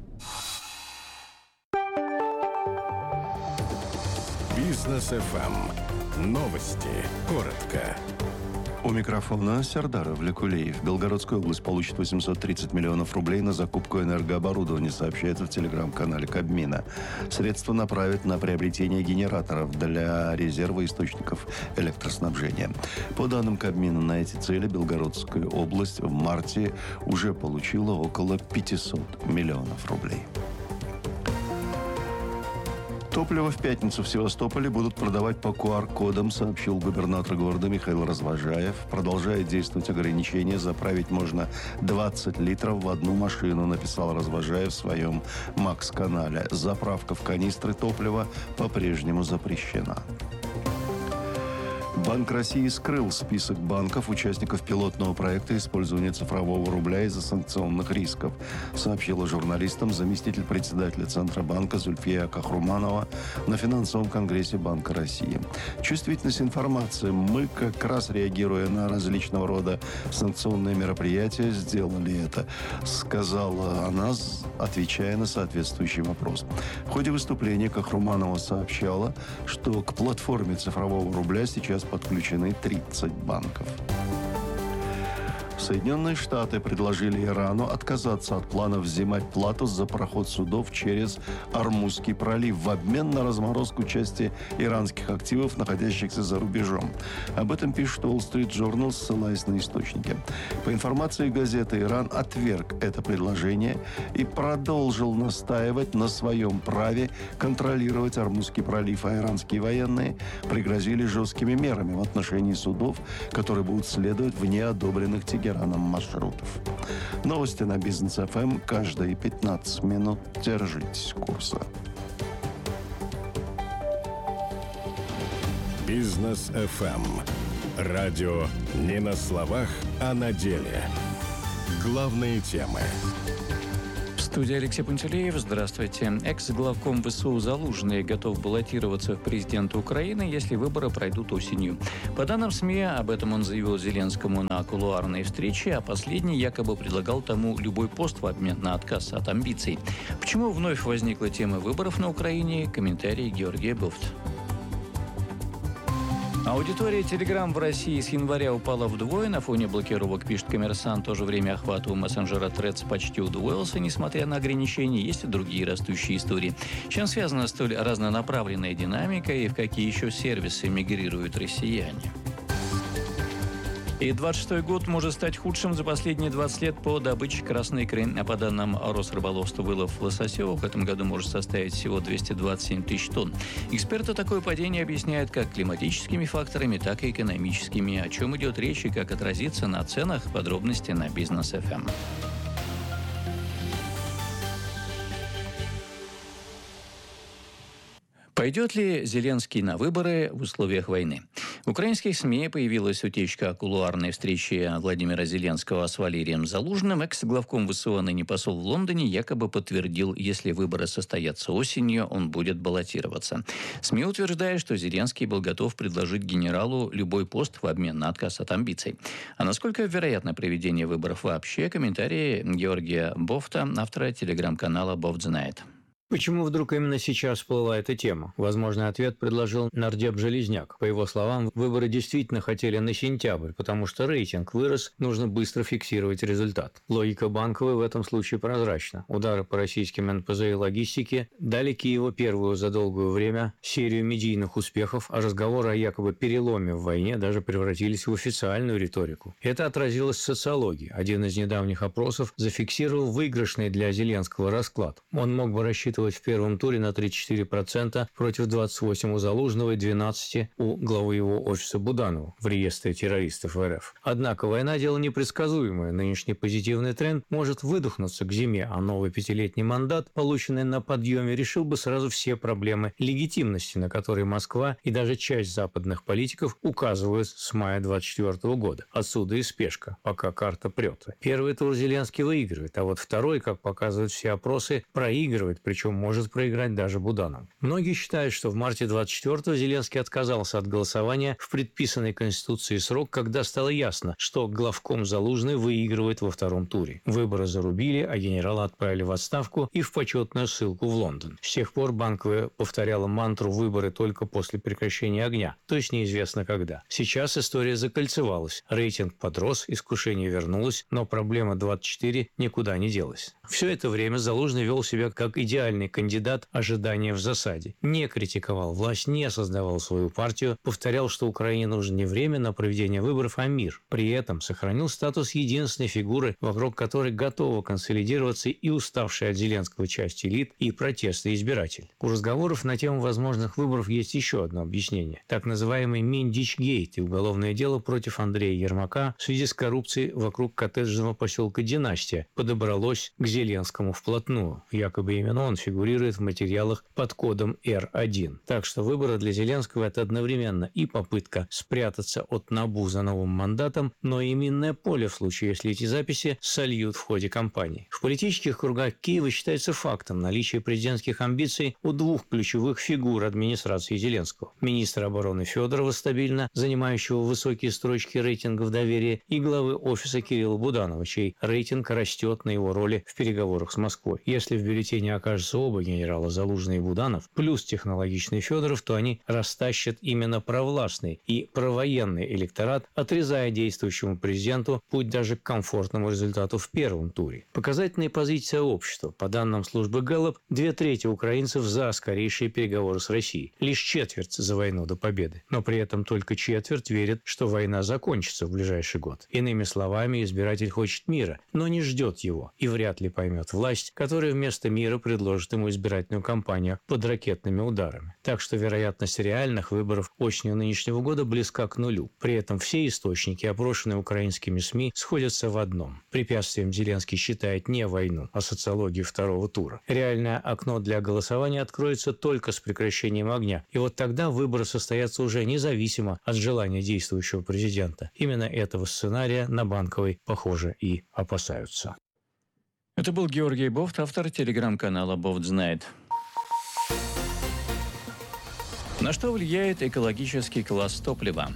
Бизнес ФМ. Новости. Коротко. У микрофона Сердаров Лекулеев. Белгородская область получит 830 миллионов рублей на закупку энергооборудования, сообщается в телеграм-канале Кабмина. Средства направят на приобретение генераторов для резерва источников электроснабжения. По данным Кабмина, на эти цели Белгородская область в марте уже получила около 500 миллионов рублей. Топливо в пятницу в Севастополе будут продавать по QR-кодам, сообщил губернатор города Михаил Развожаев. Продолжает действовать ограничение. Заправить можно 20 литров в одну машину, написал Развожаев в своем Макс-канале. Заправка в канистры топлива по-прежнему запрещена. Банк России скрыл список банков, участников пилотного проекта использования цифрового рубля из-за санкционных рисков, сообщила журналистам заместитель председателя Центробанка Зульфия Кахруманова на финансовом конгрессе Банка России. Чувствительность информации. Мы, как раз реагируя на различного рода санкционные мероприятия, сделали это, сказала она, отвечая на соответствующий вопрос. В ходе выступления Кахруманова сообщала, что к платформе цифрового рубля сейчас подключены 30 банков. Соединенные Штаты предложили Ирану отказаться от плана взимать плату за проход судов через Ормузский пролив в обмен на разморозку части иранских активов, находящихся за рубежом. Об этом пишет Wall Street Journal, ссылаясь на источники. По информации газеты, Иран отверг это предложение и продолжил настаивать на своем праве контролировать Ормузский пролив, а иранские военные пригрозили жесткими мерами в отношении судов, которые будут следовать в неодобренных Тегераном маршрутов. Новости на Бизнес ФМ каждые 15 минут. Держитесь курса. Бизнес ФМ. Радио не на словах, а на деле. Главные темы. В студии Алексей Пантелеев. Здравствуйте. Экс-главком ВСУ Залужный готов баллотироваться в президенты Украины, если выборы пройдут осенью. По данным СМИ, об этом он заявил Зеленскому на кулуарной встрече, а последний якобы предлагал тому любой пост в обмен на отказ от амбиций. Почему вновь возникла тема выборов на Украине? Комментарий Георгия Бофт. Аудитория Telegram в России с января упала вдвое. На фоне блокировок, пишет «Коммерсант». В то же время охват у мессенджера Threads почти удвоился, несмотря на ограничения. Есть и другие растущие истории. С чем связана столь разнонаправленная динамика и в какие еще сервисы мигрируют россияне? И 26-й год может стать худшим за последние 20 лет по добыче красной икры. А по данным Росрыболовства, вылов лососева в этом году может составить всего 227 тысяч тонн. Эксперты такое падение объясняют как климатическими факторами, так и экономическими. О чем идет речь и как отразится на ценах, подробности на Бизнес ФМ. Пойдет ли Зеленский на выборы в условиях войны? В украинских СМИ появилась утечка о кулуарной встрече Владимира Зеленского с Валерием Залужным. Экс-главком ВСУ, а ныне посол в Лондоне, якобы подтвердил, если выборы состоятся осенью, он будет баллотироваться. СМИ утверждают, что Зеленский был готов предложить генералу любой пост в обмен на отказ от амбиций. А насколько вероятно проведение выборов вообще? Комментарии Георгия Бофта, автора телеграм-канала «Бофт знает». Почему вдруг именно сейчас всплыла эта тема? Возможный ответ предложил нардеп Железняк. По его словам, выборы действительно хотели на сентябрь, потому что рейтинг вырос, нужно быстро фиксировать результат. Логика Банковой в этом случае прозрачна. Удары по российским НПЗ и логистике дали Киеву первую за долгое время серию медийных успехов, а разговоры о якобы переломе в войне даже превратились в официальную риторику. Это отразилось в социологии. Один из недавних опросов зафиксировал выигрышный для Зеленского расклад. Он мог бы рассчитывать в первом туре на 34% против 28% у Залужного и 12% у главы его офиса Буданова в реестре террористов РФ. Однако война – дело непредсказуемое. Нынешний позитивный тренд может выдохнуться к зиме, а новый пятилетний мандат, полученный на подъеме, решил бы сразу все проблемы легитимности, на которые Москва и даже часть западных политиков указывают с мая 2024 года. Отсюда и спешка, пока карта прет. Первый тур Зеленский выигрывает, а вот второй, как показывают все опросы, проигрывает, причем может проиграть даже Буданов. Многие считают, что в марте 24-го Зеленский отказался от голосования в предписанный Конституцией срок, когда стало ясно, что главком Залужный выигрывает во втором туре. Выборы зарубили, а генерала отправили в отставку и в почетную ссылку в Лондон. С тех пор Банковая повторяла мантру «выборы только после прекращения огня», то есть неизвестно когда. Сейчас история закольцевалась, рейтинг подрос, искушение вернулось, но проблема 24 никуда не делась. Все это время Залужный вел себя как идеальный кандидат ожидания в засаде. Не критиковал власть, не создавал свою партию, повторял, что Украине нужно не время на проведение выборов, а мир. При этом сохранил статус единственной фигуры, вокруг которой готова консолидироваться и уставшая от Зеленского часть элит и протесты избиратель. У разговоров на тему возможных выборов есть еще одно объяснение. Так называемый Миндичгейт и уголовное дело против Андрея Ермака в связи с коррупцией вокруг коттеджного поселка Династия подобралось к Зеленскому вплотную. Якобы именно он фигурирует в материалах под кодом R1. Так что выборы для Зеленского – это одновременно и попытка спрятаться от НАБУ за новым мандатом, но и минное поле в случае, если эти записи сольют в ходе кампании. В политических кругах Киева считается фактом наличия президентских амбиций у двух ключевых фигур администрации Зеленского. Министра обороны Федорова, стабильно занимающего высокие строчки рейтингов доверия, и главы офиса Кирилла Буданова, чей рейтинг растет на его роли в переговорах с Москвой. Если в бюллетене окажутся оба генерала Залужный и Буданов, плюс технологичный Федоров, то они растащат именно провластный и провоенный электорат, отрезая действующему президенту путь даже к комфортному результату в первом туре. Показательная позиция общества. По данным службы Гэллоп, 2/3 украинцев за скорейшие переговоры с Россией. Лишь четверть за войну до победы. Но при этом только четверть верит, что война закончится в ближайший год. Иными словами, избиратель хочет мира, но не ждет его и вряд ли поймет власть, которая вместо мира предложит ему избирательную кампанию под ракетными ударами. Так что вероятность реальных выборов осенью нынешнего года близка к нулю. При этом все источники, опрошенные украинскими СМИ, сходятся в одном. Препятствием Зеленский считает не войну, а социологию второго тура. Реальное окно для голосования откроется только с прекращением огня. И вот тогда выборы состоятся уже независимо от желания действующего президента. Именно этого сценария на Банковой, похоже, и опасаются. Это был Георгий Бофт, автор телеграм-канала «Бофт знает». На что влияет экологический класс топлива?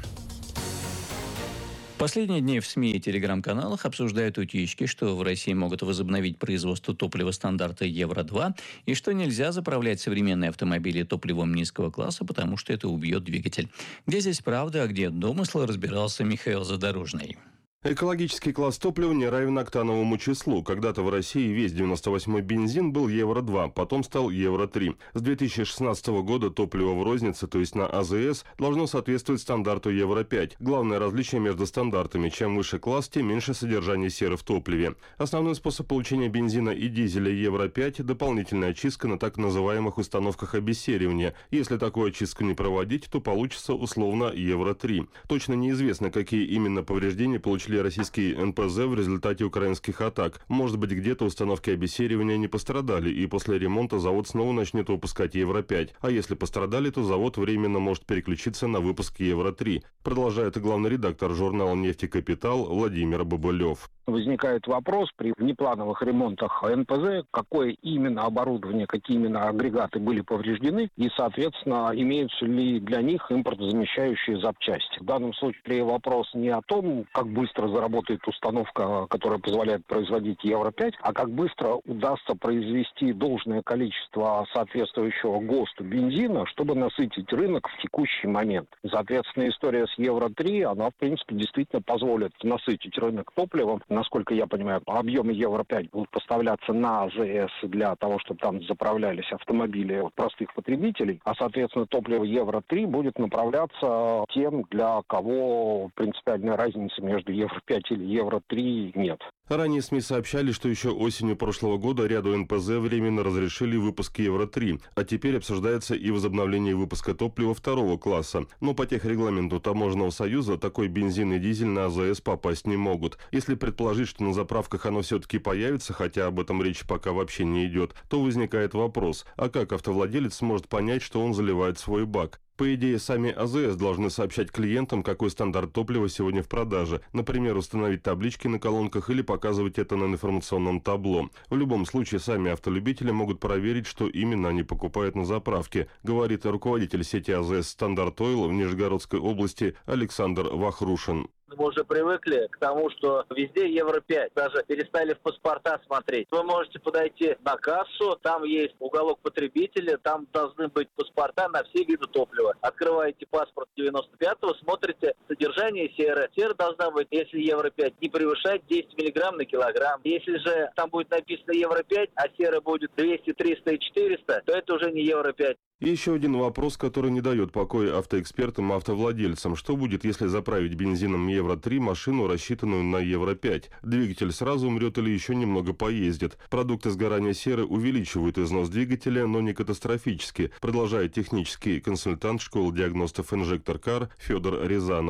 В последние дни в СМИ и телеграм-каналах обсуждают утечки, что в России могут возобновить производство топлива стандарта Евро-2 и что нельзя заправлять современные автомобили топливом низкого класса, потому что это убьет двигатель. Где здесь правда, а где домысл, разбирался Михаил Задорожный. Экологический класс топлива не равен октановому числу. Когда-то в России весь 98-й бензин был Евро-2, потом стал Евро-3. С 2016 года топливо в рознице, то есть на АЗС, должно соответствовать стандарту Евро-5. Главное различие между стандартами: чем выше класс, тем меньше содержание серы в топливе. Основной способ получения бензина и дизеля Евро-5 – дополнительная очистка на так называемых установках обессеривания. Если такую очистку не проводить, то получится условно Евро-3. Точно неизвестно, какие именно повреждения получили российские НПЗ в результате украинских атак. Может быть, где-то установки обессеривания не пострадали, и после ремонта завод снова начнет выпускать Евро-5. А если пострадали, то завод временно может переключиться на выпуск Евро-3. Продолжает главный редактор журнала «Нефтекапитал» Владимир Бабылев. Возникает вопрос при внеплановых ремонтах НПЗ, какое именно оборудование, какие именно агрегаты были повреждены, и, соответственно, имеются ли для них импортозамещающие запчасти. В данном случае вопрос не о том, как быстро заработает установка, которая позволяет производить Евро-5, а как быстро удастся произвести должное количество соответствующего ГОСТу бензина, чтобы насытить рынок в текущий момент. Соответственно, история с Евро-3, она, в принципе, действительно позволит насытить рынок топливом. Насколько я понимаю, объемы Евро-5 будут поставляться на АЗС для того, чтобы там заправлялись автомобили простых потребителей, а, соответственно, топливо Евро-3 будет направляться тем, для кого принципиальной разницы между Евро-5 или Евро-3 нет. Ранее СМИ сообщали, что еще осенью прошлого года ряду НПЗ временно разрешили выпуск Евро-3, а теперь обсуждается и возобновление выпуска топлива второго класса. Но по техрегламенту Таможенного союза такой бензин и дизель на АЗС попасть не могут. Если предположить, что на заправках оно все-таки появится, хотя об этом речь пока вообще не идет, то возникает вопрос: а как автовладелец сможет понять, что он заливает свой бак? По идее, сами АЗС должны сообщать клиентам, какой стандарт топлива сегодня в продаже. Например, установить таблички на колонках или показывать это на информационном табло. В любом случае, сами автолюбители могут проверить, что именно они покупают на заправке, говорит руководитель сети АЗС «Стандарт Ойл» в Нижегородской области Александр Вахрушин. Мы уже привыкли к тому, что везде Евро-5. Даже перестали в паспорта смотреть. Вы можете подойти на кассу, там есть уголок потребителя, там должны быть паспорта на все виды топлива. Открываете паспорт 95-го, смотрите содержание серы. Сера должна быть, если Евро-5, не превышать 10 мг на килограмм. Если же там будет написано Евро-5, а сера будет 200, 300 и 400, то это уже не Евро-5. И еще один вопрос, который не дает покоя автоэкспертам и автовладельцам. Что будет, если заправить бензином Евро-3 машину, рассчитанную на Евро-5? Двигатель сразу умрет или еще немного поездит? Продукты сгорания серы увеличивают износ двигателя, но не катастрофически, продолжает технический консультант школы диагностов «Инжектор Кар» Федор Рязанов.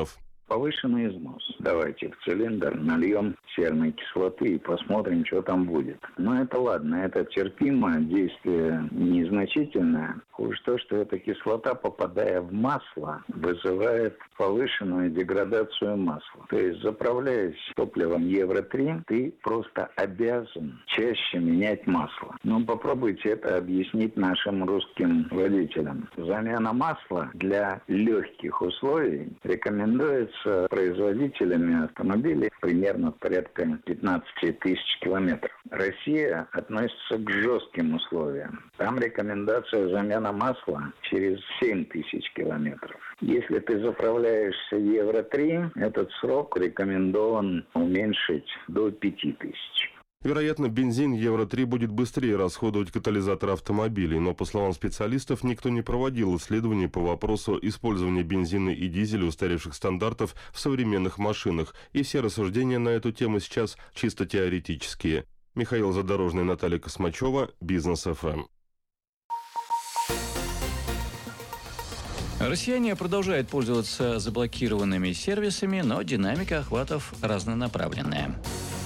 Повышенный износ. Давайте в цилиндр нальем серной кислоты и посмотрим, что там будет. Но это ладно, это терпимо, действие незначительное. Хуже то, что эта кислота, попадая в масло, вызывает повышенную деградацию масла. То есть, заправляясь топливом Евро-3, ты просто обязан чаще менять масло. Но попробуйте это объяснить нашим русским водителям. Замена масла для легких условий рекомендуется производителями автомобилей примерно порядка 15 тысяч километров. Россия относится к жестким условиям. Там рекомендация замена масла через 7 тысяч километров. Если ты заправляешься Евро-3, этот срок рекомендован уменьшить до 5 тысяч. Вероятно, бензин Евро-3 будет быстрее расходовать катализатор автомобилей, но, по словам специалистов, никто не проводил исследований по вопросу использования бензина и дизеля устаревших стандартов в современных машинах, и все рассуждения на эту тему сейчас чисто теоретические. Михаил Задорожный, Наталья Космачева, Бизнес ФМ. Россияне продолжают пользоваться заблокированными сервисами, но динамика охватов разнонаправленная.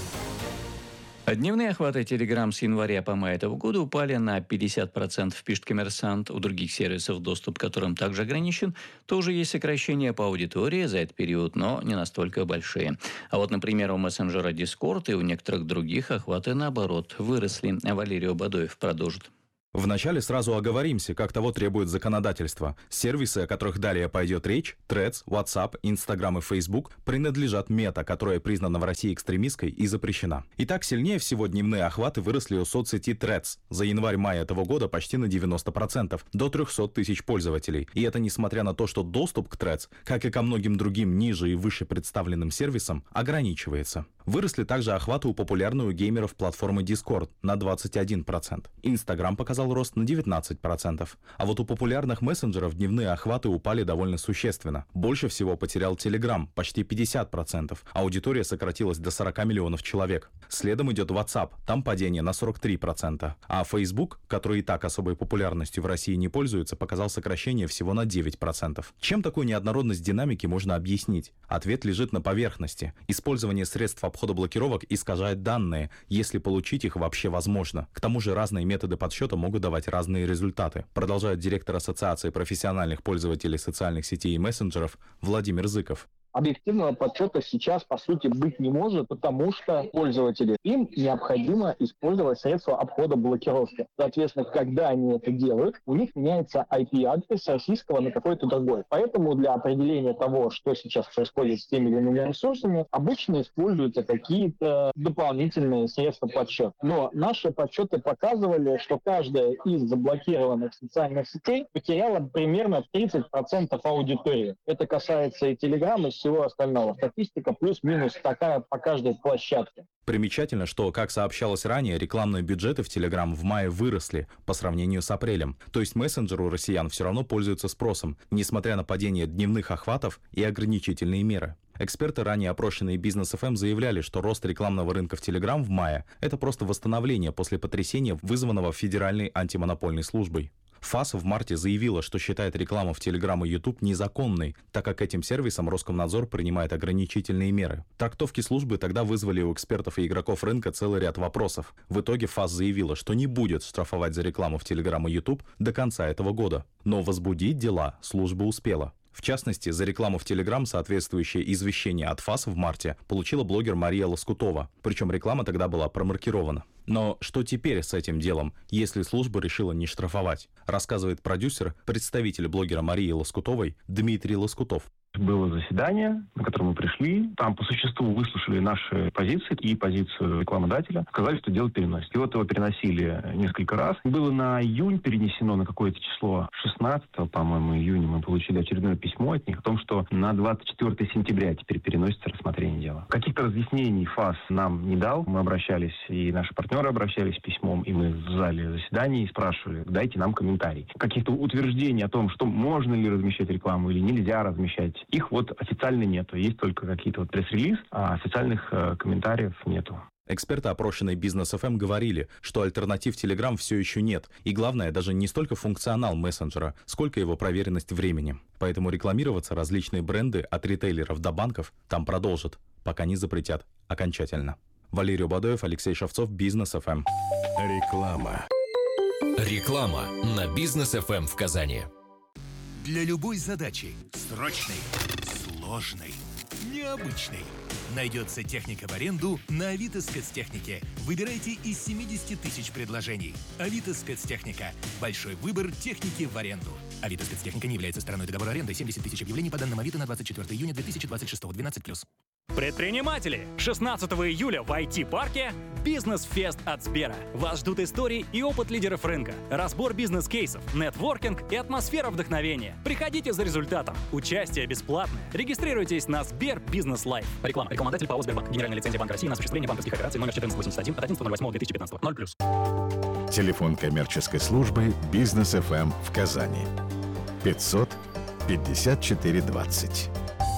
Дневные охваты Telegram с января по май этого года упали на 50%, пишет «Коммерсант». У других сервисов, доступ к которым также ограничен, тоже есть сокращения по аудитории за этот период, но не настолько большие. А вот, например, у мессенджера Discord и у некоторых других охваты, наоборот, выросли. Валерий Бадоев продолжит. Вначале сразу оговоримся, как того требует законодательство. Сервисы, о которых далее пойдет речь, Threads, WhatsApp, Instagram и Facebook, принадлежат Мета, которая признана в России экстремистской и запрещена. Итак, сильнее всего дневные охваты выросли у соцсети Threads. За январь-май этого года почти на 90%, до 300 тысяч пользователей. И это несмотря на то, что доступ к Threads, как и ко многим другим ниже и выше представленным сервисам, ограничивается. Выросли также охваты у популярной у геймеров платформы Discord на 21%. Instagram показал рост на 19%. А вот у популярных мессенджеров дневные охваты упали довольно существенно. Больше всего потерял Telegram, почти 50%. Аудитория сократилась до 40 миллионов человек. Следом идет WhatsApp, там падение на 43%. А Facebook, который и так особой популярностью в России не пользуется, показал сокращение всего на 9%. Чем такую неоднородность динамики можно объяснить? Ответ лежит на поверхности. Использование средств обхода блокировок искажает данные, если получить их вообще возможно. К тому же разные методы подсчета могут давать разные результаты, продолжает директор Ассоциации профессиональных пользователей социальных сетей и мессенджеров Владимир Зыков. Объективного подсчета сейчас, по сути, быть не может, потому что пользователи, им необходимо использовать средства обхода блокировки. Соответственно, когда они это делают, у них меняется IP-адрес российского на какой-то другой. Поэтому для определения того, что сейчас происходит с теми или иными ресурсами, обычно используются какие-то дополнительные средства подсчета. Но наши подсчеты показывали, что каждая из заблокированных социальных сетей потеряла примерно 30% аудитории. Это касается и Telegram, и всего остального. Статистика плюс-минус такая по каждой площадке. Примечательно, что, как сообщалось ранее, рекламные бюджеты в Telegram в мае выросли по сравнению с апрелем. То есть мессенджер у россиян все равно пользуется спросом, несмотря на падение дневных охватов и ограничительные меры. Эксперты, ранее опрошенные Бизнес ФМ, заявляли, что рост рекламного рынка в Telegram в мае – это просто восстановление после потрясения, вызванного Федеральной антимонопольной службой. ФАС в марте заявила, что считает рекламу в Telegram и YouTube незаконной, так как этим сервисам Роскомнадзор принимает ограничительные меры. Трактовки службы тогда вызвали у экспертов и игроков рынка целый ряд вопросов. В итоге ФАС заявила, что не будет штрафовать за рекламу в Telegram и YouTube до конца этого года. Но возбудить дела служба успела. В частности, за рекламу в Telegram соответствующее извещение от ФАС в марте получила блогер Мария Лоскутова. Причем реклама тогда была промаркирована. Но что теперь с этим делом, если служба решила не штрафовать? Рассказывает продюсер, представитель блогера Марии Лоскутовой Дмитрий Лоскутов. Было заседание, на которое мы пришли. Там по существу выслушали наши позиции и позицию рекламодателя. Сказали, что дело переносит. И вот его переносили несколько раз. Было на июнь перенесено на какое-то число. 16, по-моему, июня мы получили очередное письмо от них о том, что на 24 сентября теперь переносится рассмотрение дела. Каких-то разъяснений ФАС нам не дал. Мы обращались, и наши партнеры обращались письмом, и мы в зале заседаний спрашивали, дайте нам комментарий. Каких-то утверждений о том, что можно ли размещать рекламу или нельзя размещать, их вот официально нету. Есть только какие-то вот пресс-релиз, а официальных комментариев нету. Эксперты, опрошенные Бизнес ФМ, говорили, что альтернатив Telegram все еще нет. И главное, даже не столько функционал мессенджера, сколько его проверенность времени. Поэтому рекламироваться различные бренды от ритейлеров до банков там продолжат, пока не запретят окончательно. Валерий Бадоев, Алексей Шевцов, Бизнес ФМ. Реклама. Реклама на Бизнес ФМ в Казани. Для любой задачи – срочной, сложной, необычной – найдется техника в аренду на Авито Спецтехнике. Выбирайте из 70 тысяч предложений. Авито Спецтехника. Большой выбор техники в аренду. Авито Спецтехника не является стороной договора аренды. 70 тысяч объявлений по данным Авито на 24 июня 2026. 12+. Предприниматели! 16 июля в IT-парке «Бизнес-фест» от Сбера. Вас ждут истории и опыт лидеров рынка, разбор бизнес-кейсов, нетворкинг и атмосфера вдохновения. Приходите за результатом. Участие бесплатное. Регистрируйтесь на Сбер Бизнес Лайф. Реклама. Рекламодатель ПАО «Сбербанк». Генеральная лицензия Банка России на осуществление банковских операций номер 1481 от 11.08.2015. 0+. Телефон коммерческой службы «Бизнес ФМ» в Казани. 500 54 20.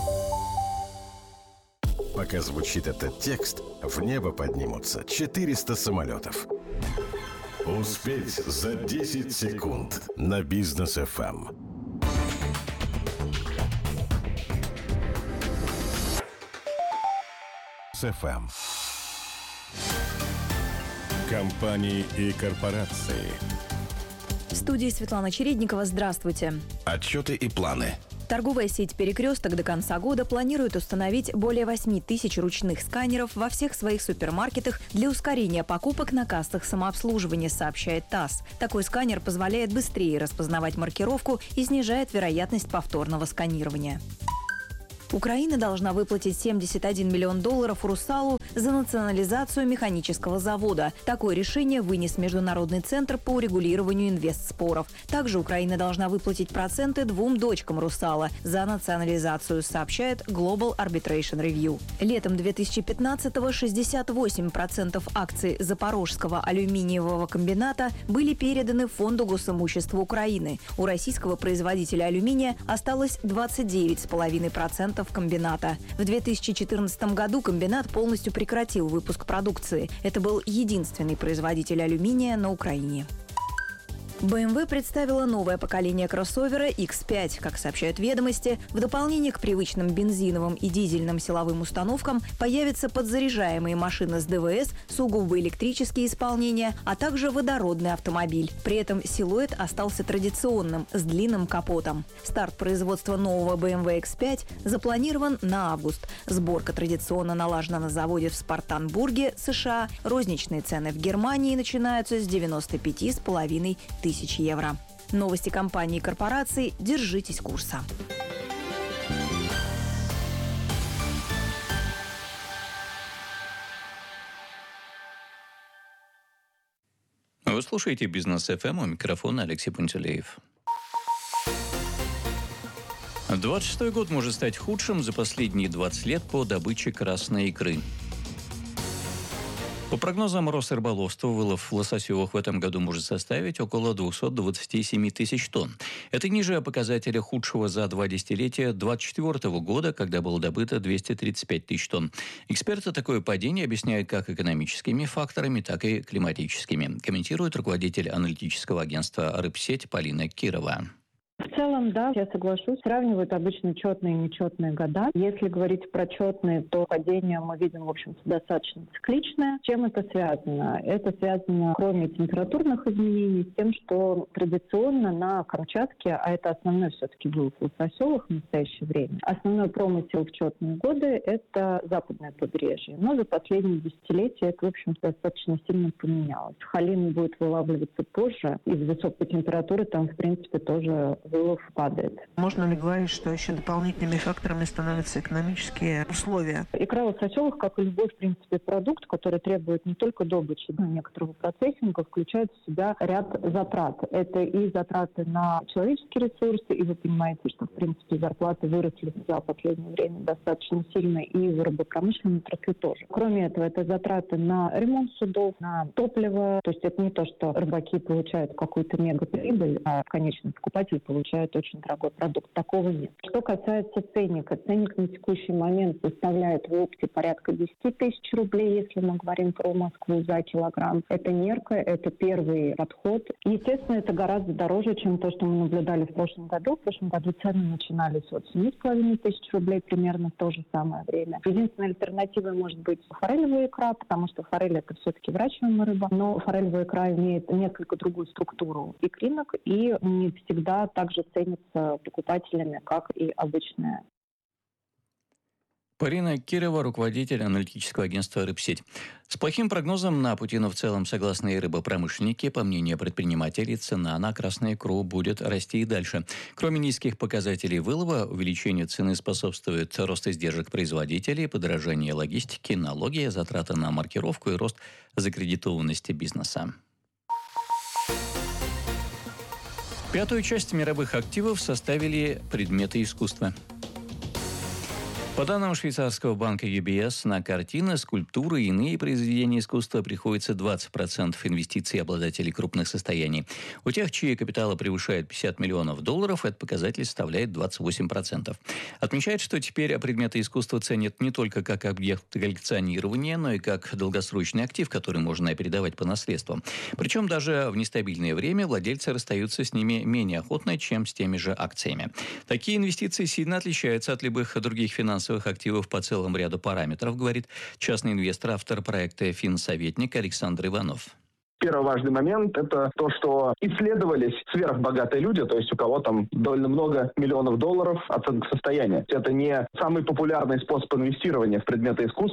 Пока звучит этот текст, в небо поднимутся 400 самолетов. Успеть за 10 секунд на Бизнес ФМ. ФМ. Компании и корпорации. В студии Светлана Чередникова. Здравствуйте. Отчеты и планы. Торговая сеть «Перекресток» до конца года планирует установить более 8 тысяч ручных сканеров во всех своих супермаркетах для ускорения покупок на кассах самообслуживания, сообщает ТАСС. Такой сканер позволяет быстрее распознавать маркировку и снижает вероятность повторного сканирования. Украина должна выплатить $71 миллион «Русалу» за национализацию механического завода. Такое решение вынес Международный центр по урегулированию инвестспоров. Также Украина должна выплатить проценты 2 дочкам «Русала» за национализацию, сообщает Global Arbitration Review. Летом 2015-го 68% акций Запорожского алюминиевого комбината были переданы Фонду госимущества Украины. У российского производителя алюминия осталось 29,5% комбината. В 2014 году комбинат полностью прекратил выпуск продукции. Это был единственный производитель алюминия на Украине. BMW представила новое поколение кроссовера X5. Как сообщают «Ведомости», в дополнение к привычным бензиновым и дизельным силовым установкам появятся подзаряжаемые машины с ДВС, сугубо электрические исполнения, а также водородный автомобиль. При этом силуэт остался традиционным, с длинным капотом. Старт производства нового BMW X5 запланирован на август. Сборка традиционно налажена на заводе в Спартанбурге, США. Розничные цены в Германии начинаются с 95,5 тысяч евро. Новости компаний и корпораций. Держитесь курса. Вы слушаете «Бизнес ФМ», у микрофона Алексей Пантелеев. 26-й год может стать худшим за последние 20 лет по добыче красной икры. По прогнозам Росрыболовства, вылов лососевых в этом году может составить около 227 тысяч тонн. Это ниже показателя худшего за 2 десятилетия 2024 года, когда было добыто 235 тысяч тонн. Эксперты такое падение объясняют как экономическими факторами, так и климатическими, комментирует руководитель аналитического агентства «Рыбсеть» Полина Кирова. В целом, да, я соглашусь. Сравнивают обычно четные и нечетные года. Если говорить про четные, то падение мы видим, в общем-то, достаточно цикличное. С чем это связано? Это связано, кроме температурных изменений, с тем, что традиционно на Камчатке, а это основной все-таки вылов лососевых в настоящее время, основной промысел в четные годы – это западное побережье. Но за последние десятилетия это, в общем-то, достаточно сильно поменялось. Халин будет вылавливаться позже. Из-за высокой температуры там, в принципе, тоже вылов падает. Можно ли говорить, что еще дополнительными факторами становятся экономические условия? Икра лососевых, как и любой, в принципе, продукт, который требует не только добычи, но и некоторого процессинга, включает в себя ряд затрат. Это и затраты на человеческие ресурсы, и вы понимаете, что, в принципе, зарплаты выросли за последнее время достаточно сильно, и в рыбопромышленной отрасли тоже. Кроме этого, это затраты на ремонт судов, на топливо. То есть это не то, что рыбаки получают какую-то мегаприбыль, а конечный покупатель получает получают очень дорогой продукт. Такого нет. Что касается ценника. Ценник на текущий момент составляет в опте порядка 10 тысяч рублей, если мы говорим про Москву, за килограмм. Это мерка, это первый подход. Естественно, это гораздо дороже, чем то, что мы наблюдали в прошлом году. В прошлом году цены начинались от 7,5 тысяч рублей примерно в то же самое время. Единственной альтернативой может быть форелевая икра, потому что форель — это все-таки выращиваемая рыба, но форелевая икра имеет несколько другую структуру икринок и не всегда также ценится покупателями, как и обычная. Полина Кирова, руководитель аналитического агентства «Рыбсеть». С плохим прогнозом на пути, но в целом согласны и рыбопромышленники. По мнению предпринимателей, цена на красную икру будет расти и дальше. Кроме низких показателей вылова, увеличению цены способствует рост издержек производителей, подорожание логистики, налоги, затраты на маркировку и рост закредитованности бизнеса. Пятую часть мировых активов составили предметы искусства. По данным швейцарского банка UBS, на картины, скульптуры и иные произведения искусства приходится 20% инвестиций обладателей крупных состояний. У тех, чьи капиталы превышают $50 миллионов, этот показатель составляет 28%. Отмечает, что теперь предметы искусства ценят не только как объект коллекционирования, но и как долгосрочный актив, который можно передавать по наследству. Причем даже в нестабильное время владельцы расстаются с ними менее охотно, чем с теми же акциями. Такие инвестиции сильно отличаются от любых других финансовых активов по целому ряду параметров, говорит частный инвестор, автор проекта «Финсоветник» Александр Иванов. Первый важный момент – это то, что исследовались сверхбогатые люди, то есть у кого там довольно много миллионов долларов оценка состояния. Это не самый популярный способ инвестирования в предметы искусства.